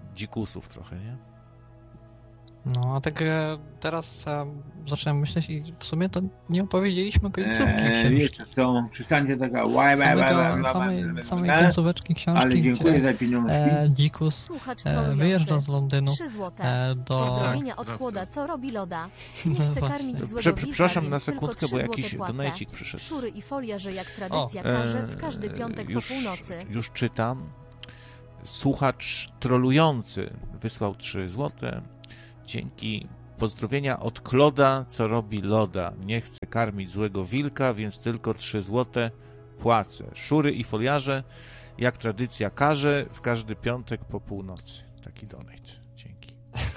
dzikusów trochę, nie? No, a tak e, teraz e, zacząłem myśleć i w sumie to nie opowiedzieliśmy końcówki Eee, książki. jeszcze co, przestańcie taka łaj, łaj, Samego, łaj, łaj, samej, łaj, samej łaj, końcóweczki książki, ale dziękuję gdzie za pieniążki. e, dzikus Słuchacz e, trolujący. wyjeżdża z Londynu trzy złote. e, do... Pozdrowienia Tak, od wraca. Chłoda, co robi loda. Nie No chcę właśnie. karmić złego Prze, wilka, przepraszam więc na tylko sekundkę, trzy bo złote jakiś płacę. donajcik przyszedł. Szury i foliarze jak tradycja O, każe E, w każdy piątek już, po północy. Już czytam. Słuchacz trolujący wysłał trzy złote. Dzięki. Pozdrowienia od Kloda, co robi loda. Nie chcę karmić złego wilka, więc tylko trzy złote płacę. Szury i foliarze, jak tradycja każe, w każdy piątek po północy. Taki donate. Dzięki.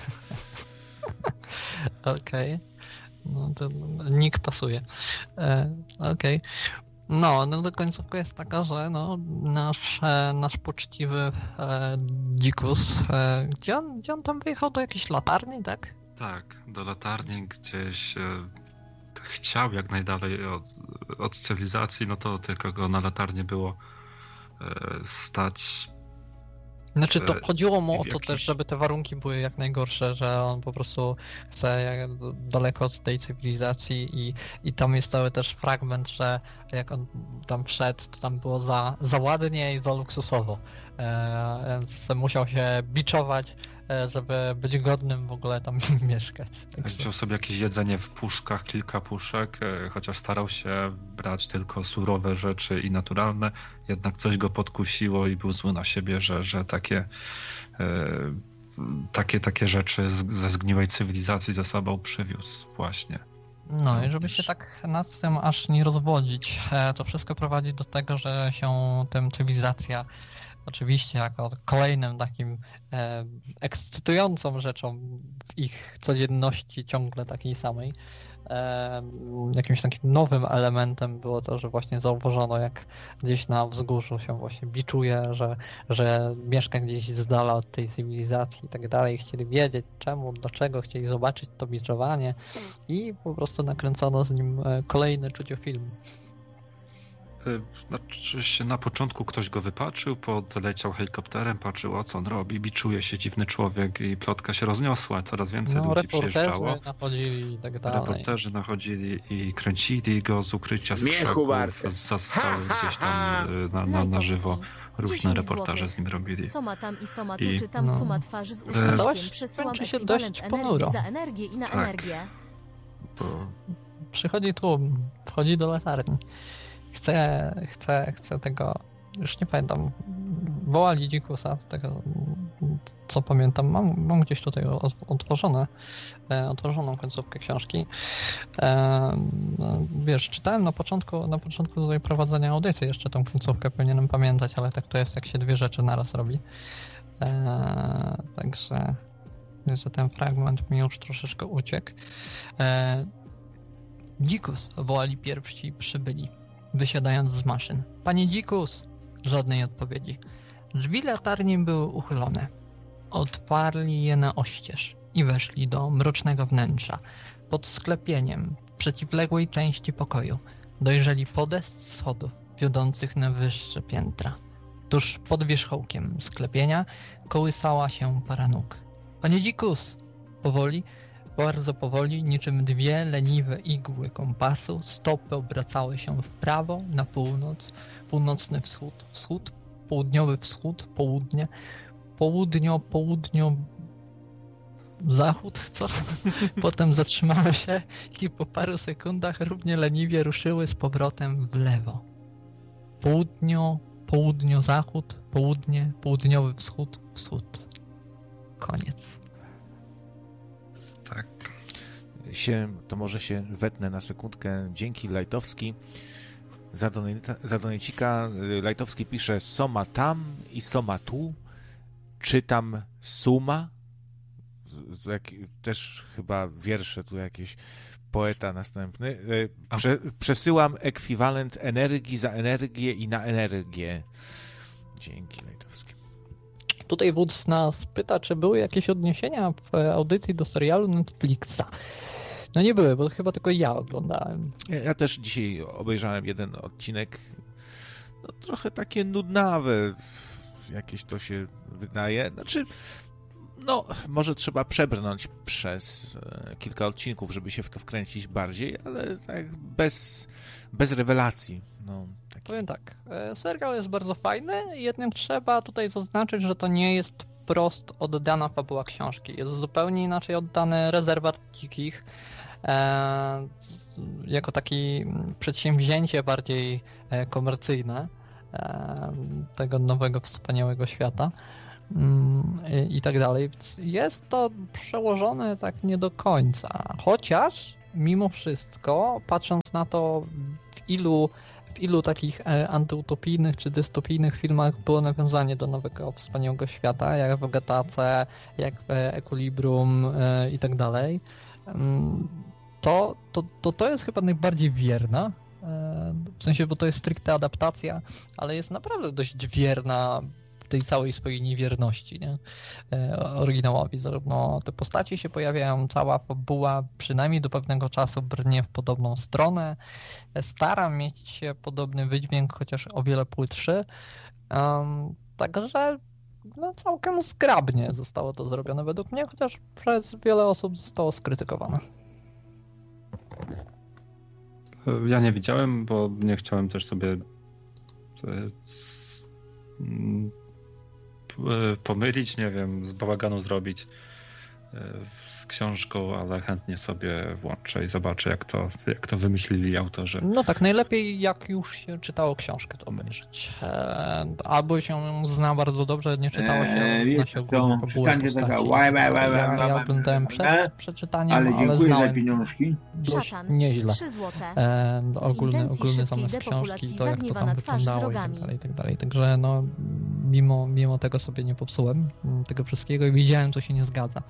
Okej. No to nick pasuje. E, Okej. No, no do końcówka jest taka, że no, nasz, e, nasz poczciwy e, dzikus, e, gdzie, on, gdzie on tam wyjechał? Do jakiejś latarni, tak? Tak, do latarni gdzieś e, chciał jak najdalej od, od cywilizacji, no to tylko go na latarni było e, stać. Znaczy to E, chodziło mu o w to jakiś- też, żeby te warunki były jak najgorsze, że on po prostu chce jak daleko od tej cywilizacji i, i tam jest cały też fragment, że jak on tam wszedł, to tam było za, za ładnie i za luksusowo, e, więc musiał się biczować, e, żeby być godnym w ogóle tam mieszkać. Także... Wziął sobie jakieś jedzenie w puszkach, kilka puszek, e, chociaż starał się brać tylko surowe rzeczy i naturalne, jednak coś go podkusiło i był zły na siebie, że, że takie, e, takie, takie rzeczy z, ze zgniłej cywilizacji ze sobą przywiózł właśnie. No i żeby się tak nad tym aż nie rozwodzić, e, to wszystko prowadzi do tego, że się tym cywilizacja oczywiście jako kolejnym takim e, ekscytującą rzeczą w ich codzienności ciągle takiej samej, e, jakimś takim nowym elementem było to, że właśnie zauważono, jak gdzieś na wzgórzu się właśnie biczuje, że, że mieszka gdzieś z dala od tej cywilizacji i tak dalej. Chcieli wiedzieć czemu, dlaczego, chcieli zobaczyć to biczowanie i po prostu nakręcono z nim e, kolejny czuciofilm. E, Znaczy się na początku ktoś go wypatrzył, podleciał helikopterem, patrzył o co on robi, biczuje się dziwny człowiek i plotka się rozniosła, coraz więcej No, ludzi przyjeżdżało. reporterzy nachodzili i tak dalej. Reporterzy nachodzili i kręcili go z ukrycia z Śmiechu krzaków, warte. z skały gdzieś tam y, na, na, na żywo. Różne dziesięć reportaże złotych. z nim robili. Soma tam i soma tu, I- czytam no. suma twarzy z E, uśmieszkiem. Całość Przesyłam kończy się ekwiwalent dość energii ponuro. za energię i na Tak. energię. Bo Przychodzi tłum, wchodzi do latarni. Chce, chce, chce tego, już nie pamiętam, wołali dzikusa, z tego co pamiętam, mam, mam gdzieś tutaj od- otworzone, e, otworzoną końcówkę książki. E, no, wiesz, czytałem na początku, na początku tutaj prowadzenia audycji jeszcze tą końcówkę, powinienem pamiętać, ale tak to jest, jak się dwie rzeczy naraz robi. E, także, że ten fragment mi już troszeczkę uciekł. E, Dzikus, wołali pierwsi przybyli, wysiadając z maszyn. Panie Dzikus! Żadnej odpowiedzi. Drzwi latarni były uchylone. Otwarli je na oścież i weszli do mrocznego wnętrza. Pod sklepieniem, w przeciwległej części pokoju, dojrzeli podest schodów wiodących na wyższe piętra. Tuż pod wierzchołkiem sklepienia kołysała się para nóg. Panie Dzikus! Powoli, bardzo powoli, niczym dwie leniwe igły kompasu, stopy obracały się w prawo, na północ, północny wschód, wschód, południowy wschód, południe, południo, południo, zachód, co? Potem zatrzymały się i po paru sekundach równie leniwie ruszyły z powrotem w lewo. Południo, południo, zachód, południe, południowy wschód, wschód. Koniec. tak. Się, to może się wetnę na sekundkę. Dzięki Lajtowski za, donata, za donacika. Lajtowski pisze soma tam i soma tu. Czytam suma. Z, z, jak, też chyba wiersze tu jakieś. Poeta następny. Prze, przesyłam ekwiwalent energii za energię i na energię. Dzięki Lajtowski. Tutaj Wódz nas pyta, czy były jakieś odniesienia w audycji do serialu Netflixa. No nie były, bo chyba tylko ja oglądałem. Ja, ja też dzisiaj obejrzałem jeden odcinek. No trochę takie nudnawe jakieś to się wydaje. Znaczy no, może trzeba przebrnąć przez e, kilka odcinków, żeby się w to wkręcić bardziej, ale tak bez, bez rewelacji. No, taki... Powiem tak, e, serial jest bardzo fajny, jednak trzeba tutaj zaznaczyć, że to nie jest prost oddana fabuła książki. Jest zupełnie inaczej oddany Rezerwat Dzikich, e, jako takie przedsięwzięcie bardziej e, komercyjne e, tego nowego, wspaniałego świata. I, i tak dalej. Jest to przełożone tak nie do końca. Chociaż mimo wszystko, patrząc na to, w ilu, w ilu takich antyutopijnych czy dystopijnych filmach było nawiązanie do nowego, wspaniałego świata, jak w Gatace, jak w Equilibrium i tak dalej, to, to, to to jest chyba najbardziej wierna. W sensie, bo to jest stricte adaptacja, ale jest naprawdę dość wierna tej całej swojej niewierności, nie? Oryginałowi. Zarówno te postacie się pojawiają, cała fabuła przynajmniej do pewnego czasu brnie w podobną stronę. Stara mieć podobny wydźwięk, chociaż o wiele płytszy. Um, także no, całkiem zgrabnie zostało to zrobione według mnie, chociaż przez wiele osób zostało skrytykowane. Ja nie widziałem, bo nie chciałem też sobie pomylić, nie wiem, z bałaganu zrobić z książką, ale chętnie sobie włączę i zobaczę, jak to, jak to wymyślili autorzy. No tak, najlepiej jak już się czytało książkę, to obejrzeć. Albo się zna bardzo dobrze, nie czytało się, Eee, zna się to ogólnie fabułę czytanie taka postaci. łaj, łaj, łaj, Ja, łaj, ja łaj, oglądałem łaj, przed łaj, przeczytaniem, ale ale dziękuję za znałem pieniążki. dość Szatan, nieźle. trzy złote. E, ogólny, intencji ogólny szybkiej zamysł depopulacji książki, to jak to zagniewana tam twarz z wyglądało i tak rogami. dalej, i tak dalej. Także no, mimo, mimo tego sobie nie popsułem tego wszystkiego i widziałem, co się nie zgadza.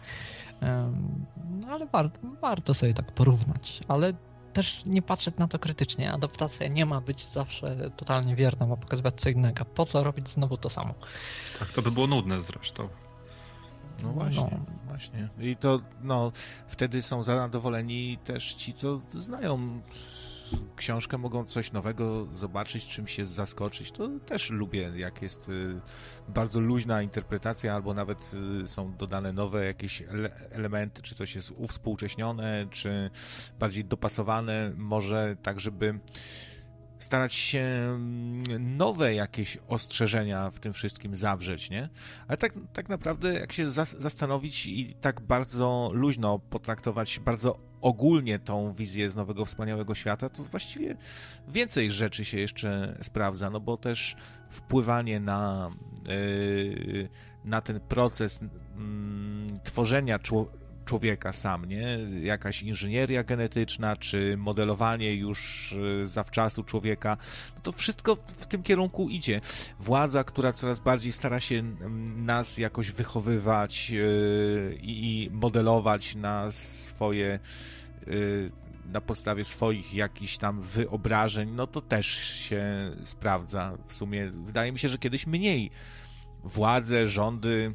No ale warto, warto sobie tak porównać, ale też nie patrzeć na to krytycznie. Adaptacja nie ma być zawsze totalnie wierna, ma pokazywać co innego. Po co robić znowu to samo? Tak, to by było nudne zresztą. No właśnie, No. właśnie. I to, no, wtedy są zadowoleni też ci, co znają książkę, mogą coś nowego zobaczyć, czym się zaskoczyć. To też lubię, jak jest y, bardzo luźna interpretacja, albo nawet y, są dodane nowe jakieś ele- elementy, czy coś jest uwspółcześnione, czy bardziej dopasowane, może tak, żeby starać się nowe jakieś ostrzeżenia w tym wszystkim zawrzeć, nie? Ale tak, tak naprawdę, jak się zas- zastanowić i tak bardzo luźno potraktować, bardzo ogólnie tą wizję z nowego, wspaniałego świata, to właściwie więcej rzeczy się jeszcze sprawdza, no bo też wpływanie na, yy, na ten proces yy, tworzenia człowieka, człowieka sam, nie? Jakaś inżynieria genetyczna, czy modelowanie już zawczasu człowieka, no to wszystko w tym kierunku idzie. Władza, która coraz bardziej stara się nas jakoś wychowywać yy, i modelować na swoje yy, na podstawie swoich jakichś tam wyobrażeń, no to też się sprawdza. W sumie wydaje mi się, że kiedyś mniej władze, rządy,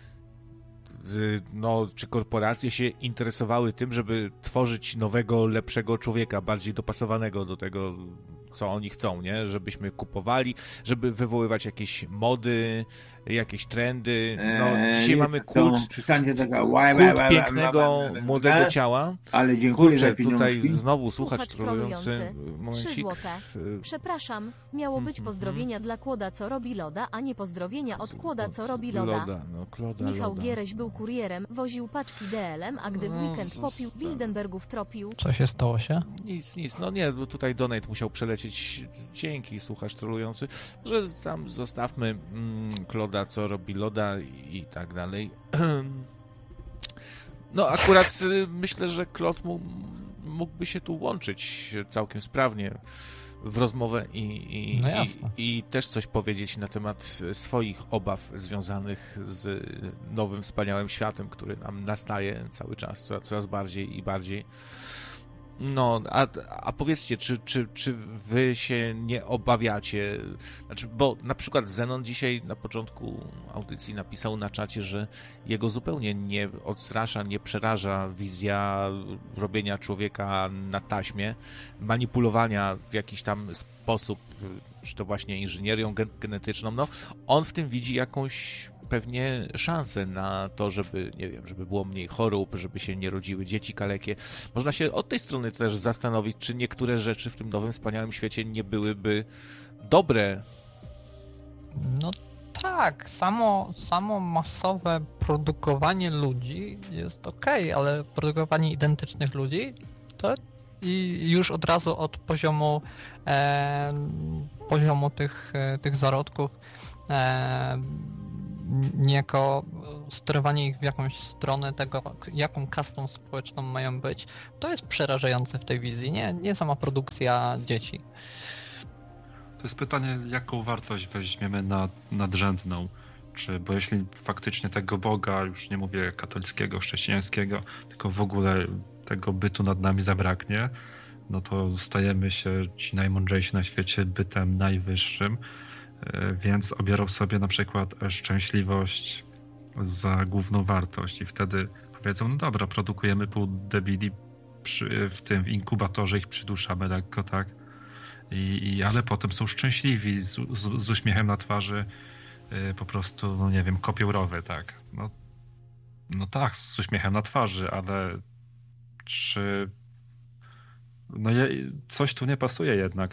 no, czy korporacje się interesowały tym, żeby tworzyć nowego, lepszego człowieka, bardziej dopasowanego do tego, co oni chcą, nie? Żebyśmy kupowali, żeby wywoływać jakieś mody, jakieś trendy. No, dzisiaj Eee, mamy kult, taka kult pięknego, młodego ciała. Ale dziękuję Kurczę, za pieniążki. tutaj znowu słuchacz Słuchacz trolujący. trolujący. Momencik. Trzy złote. Przepraszam, miało być pozdrowienia dla Kłoda, co robi loda, a nie pozdrowienia od Kłoda, co robi loda. Loda, no, Kloda, Michał loda. Giereś był kurierem, woził paczki D L M, a gdy w No, weekend popił, zostaw. Wildenbergów tropił. Co się stało się? Nic, nic, no nie, bo tutaj donate musiał przelecieć. Dzięki, słuchacz trolujący. Może tam zostawmy mm, Kloda, co robi loda i, i tak dalej. No akurat y, myślę, że Klod mu, mógłby się tu włączyć całkiem sprawnie w rozmowę i, i, No i, jasne. i też coś powiedzieć na temat swoich obaw związanych z nowym, wspaniałym światem, który nam nastaje cały czas, coraz, coraz bardziej i bardziej. No, a, a powiedzcie, czy, czy, czy wy się nie obawiacie? Znaczy, bo na przykład Zenon dzisiaj na początku audycji napisał na czacie, że jego zupełnie nie odstrasza, nie przeraża wizja robienia człowieka na taśmie, manipulowania w jakiś tam sposób, czy to właśnie inżynierią gen- genetyczną. No, on w tym widzi jakąś pewnie szanse na to, żeby, nie wiem, żeby było mniej chorób, żeby się nie rodziły dzieci kalekie. Można się od tej strony też zastanowić, czy niektóre rzeczy w tym nowym, wspaniałym świecie nie byłyby dobre. No tak, samo, samo masowe produkowanie ludzi jest okej, ale produkowanie identycznych ludzi to i już od razu od poziomu e, poziomu tych, tych zarodków e, niejako sterowanie ich w jakąś stronę tego, jaką kastą społeczną mają być, to jest przerażające w tej wizji, nie, nie sama produkcja dzieci. To jest pytanie, jaką wartość weźmiemy na, nadrzędną. Czy, bo jeśli faktycznie tego Boga, już nie mówię katolickiego, chrześcijańskiego, tylko w ogóle tego bytu nad nami zabraknie, no to stajemy się ci najmądrzejsi na świecie bytem najwyższym, więc obiorą sobie na przykład szczęśliwość za główną wartość i wtedy powiedzą, no dobra, produkujemy pół debili przy, w tym w inkubatorze, ich przyduszamy lekko, tak? I, i, ale potem są szczęśliwi, z, z, z uśmiechem na twarzy, yy, po prostu, no nie wiem, kopią rowy, tak? No, no tak, z uśmiechem na twarzy, ale czy... No je, coś tu nie pasuje jednak.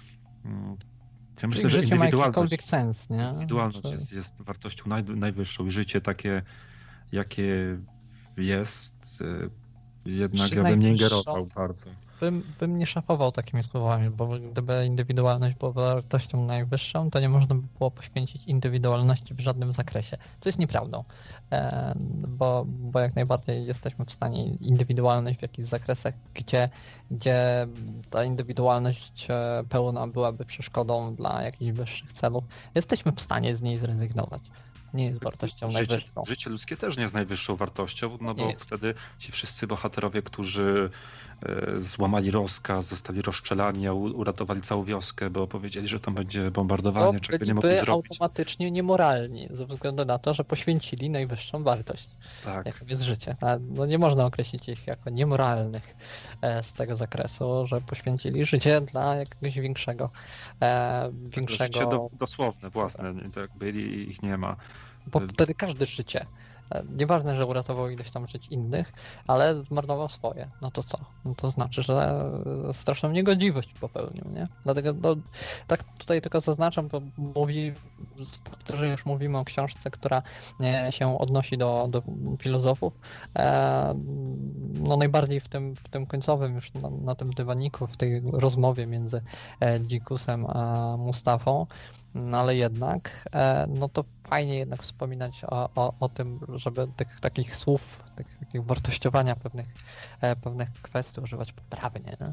Ja myślę, że indywidualność, sens, nie? indywidualność jest, jest wartością naj, najwyższą i życie takie, jakie jest, jednak ja bym nie ingerował bardzo. Bym, bym nie szafował takimi słowami, bo gdyby indywidualność była wartością najwyższą, to nie można by było poświęcić indywidualności w żadnym zakresie. To jest nieprawdą, e, bo, bo jak najbardziej jesteśmy w stanie indywidualność w jakichś zakresach, gdzie, gdzie ta indywidualność pełna byłaby przeszkodą dla jakichś wyższych celów, jesteśmy w stanie z niej zrezygnować. Nie jest wartością życie, najwyższą. Życie ludzkie też nie jest najwyższą wartością, no nie bo jest. Wtedy ci wszyscy bohaterowie, którzy e, złamali rozkaz, zostali rozstrzelani, a uratowali całą wioskę, bo powiedzieli, że tam będzie bombardowanie, To czego nie mogli zrobić. automatycznie niemoralni, ze względu na to, że poświęcili najwyższą wartość, Tak. jaką jest życie. No nie można określić ich jako niemoralnych z tego zakresu, że poświęcili życie dla jakiegoś większego e, większego... Życie do, dosłowne, własne, to jakby ich nie ma. Bo wtedy każde życie, nieważne, że uratował ileś tam żyć innych, ale zmarnował swoje. No to co? No to znaczy, że straszną niegodziwość popełnił, nie? Dlatego no, tak tutaj tylko zaznaczam, bo mówi, że już mówimy o książce, która nie, się odnosi do, do filozofów. E, no najbardziej w tym, w tym końcowym już na, na tym dywaniku, w tej rozmowie między Dzikusem a Mustafą. No ale jednak, no to fajnie jednak wspominać o, o, o tym, żeby tych takich słów, tych, takich wartościowania pewnych, pewnych kwestii używać poprawnie. Nie?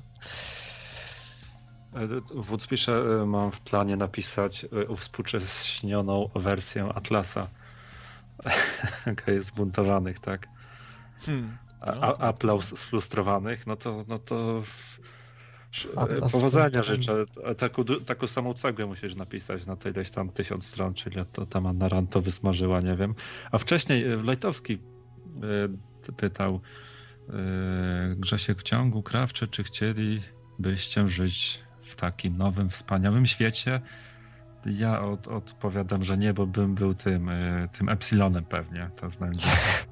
Wódz pisze, mam w planie napisać uwspółcześnioną wersję Atlasa. Jest zbuntowanych, tak? Hmm. No, A, a, aplauz sfrustrowanych, no to, no to Atlas powodzenia życzę. Taką, taką samą cegłę musisz napisać na tej ileś tam tysiąc stron, czyli to tam Anna Rand to wysmażyła, nie wiem. A wcześniej Lojtowski y, pytał y, Grzesiek w ciągu Krawczy, czy chcielibyście żyć w takim nowym, wspaniałym świecie? Ja od, odpowiadam, że nie, bo bym był tym, y, tym Epsilonem pewnie. To znaczy,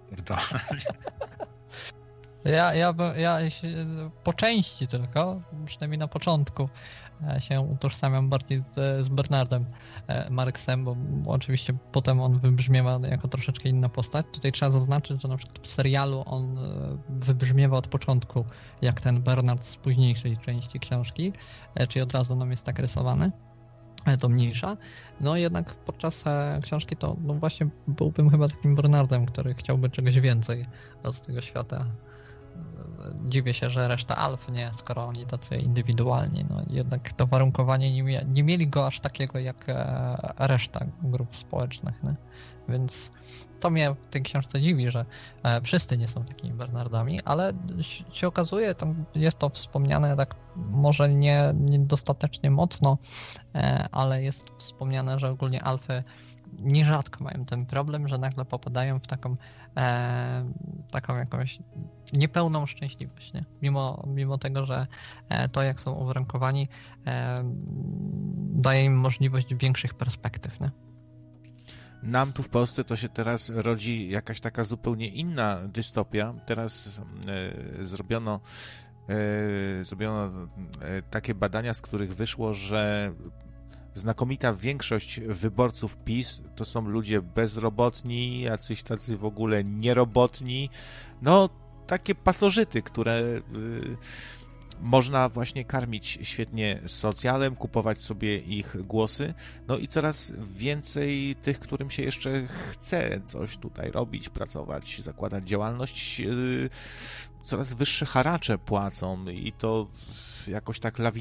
Ja, ja, ja się, po części tylko, przynajmniej na początku, się utożsamiam bardziej z, z Bernardem Marksem, bo oczywiście potem on wybrzmiewa jako troszeczkę inna postać. Tutaj trzeba zaznaczyć, że na przykład w serialu on wybrzmiewa od początku jak ten Bernard z późniejszej części książki, czyli od razu nam jest tak rysowany. To mniejsza. No jednak podczas książki to no właśnie byłbym chyba takim Bernardem, który chciałby czegoś więcej z tego świata. Dziwię się, że reszta Alf nie, skoro oni tacy indywidualni. No jednak to warunkowanie nie, mia- nie mieli go aż takiego jak e, reszta grup społecznych. Nie? Więc to mnie w tej książce dziwi, że e, wszyscy nie są takimi Bernardami, ale się okazuje, tam jest to wspomniane tak może nie, nie dostatecznie mocno, e, ale jest wspomniane, że ogólnie Alfy nierzadko mają ten problem, że nagle popadają w taką e, taką jakąś niepełną szczęśliwość, nie? Mimo, mimo tego, że e, to jak są uwarunkowani e, daje im możliwość większych perspektyw, nie? nam tu w Polsce to się teraz rodzi jakaś taka zupełnie inna dystopia. Teraz e, zrobiono, e, zrobiono e, takie badania, z których wyszło, że znakomita większość wyborców PiS to są ludzie bezrobotni, jacyś tacy w ogóle nierobotni, no takie pasożyty, które y, można właśnie karmić świetnie socjalem, kupować sobie ich głosy, no i coraz więcej tych, którym się jeszcze chce coś tutaj robić, pracować, zakładać działalność, y, coraz wyższe haracze płacą i to jakoś tak lawinowo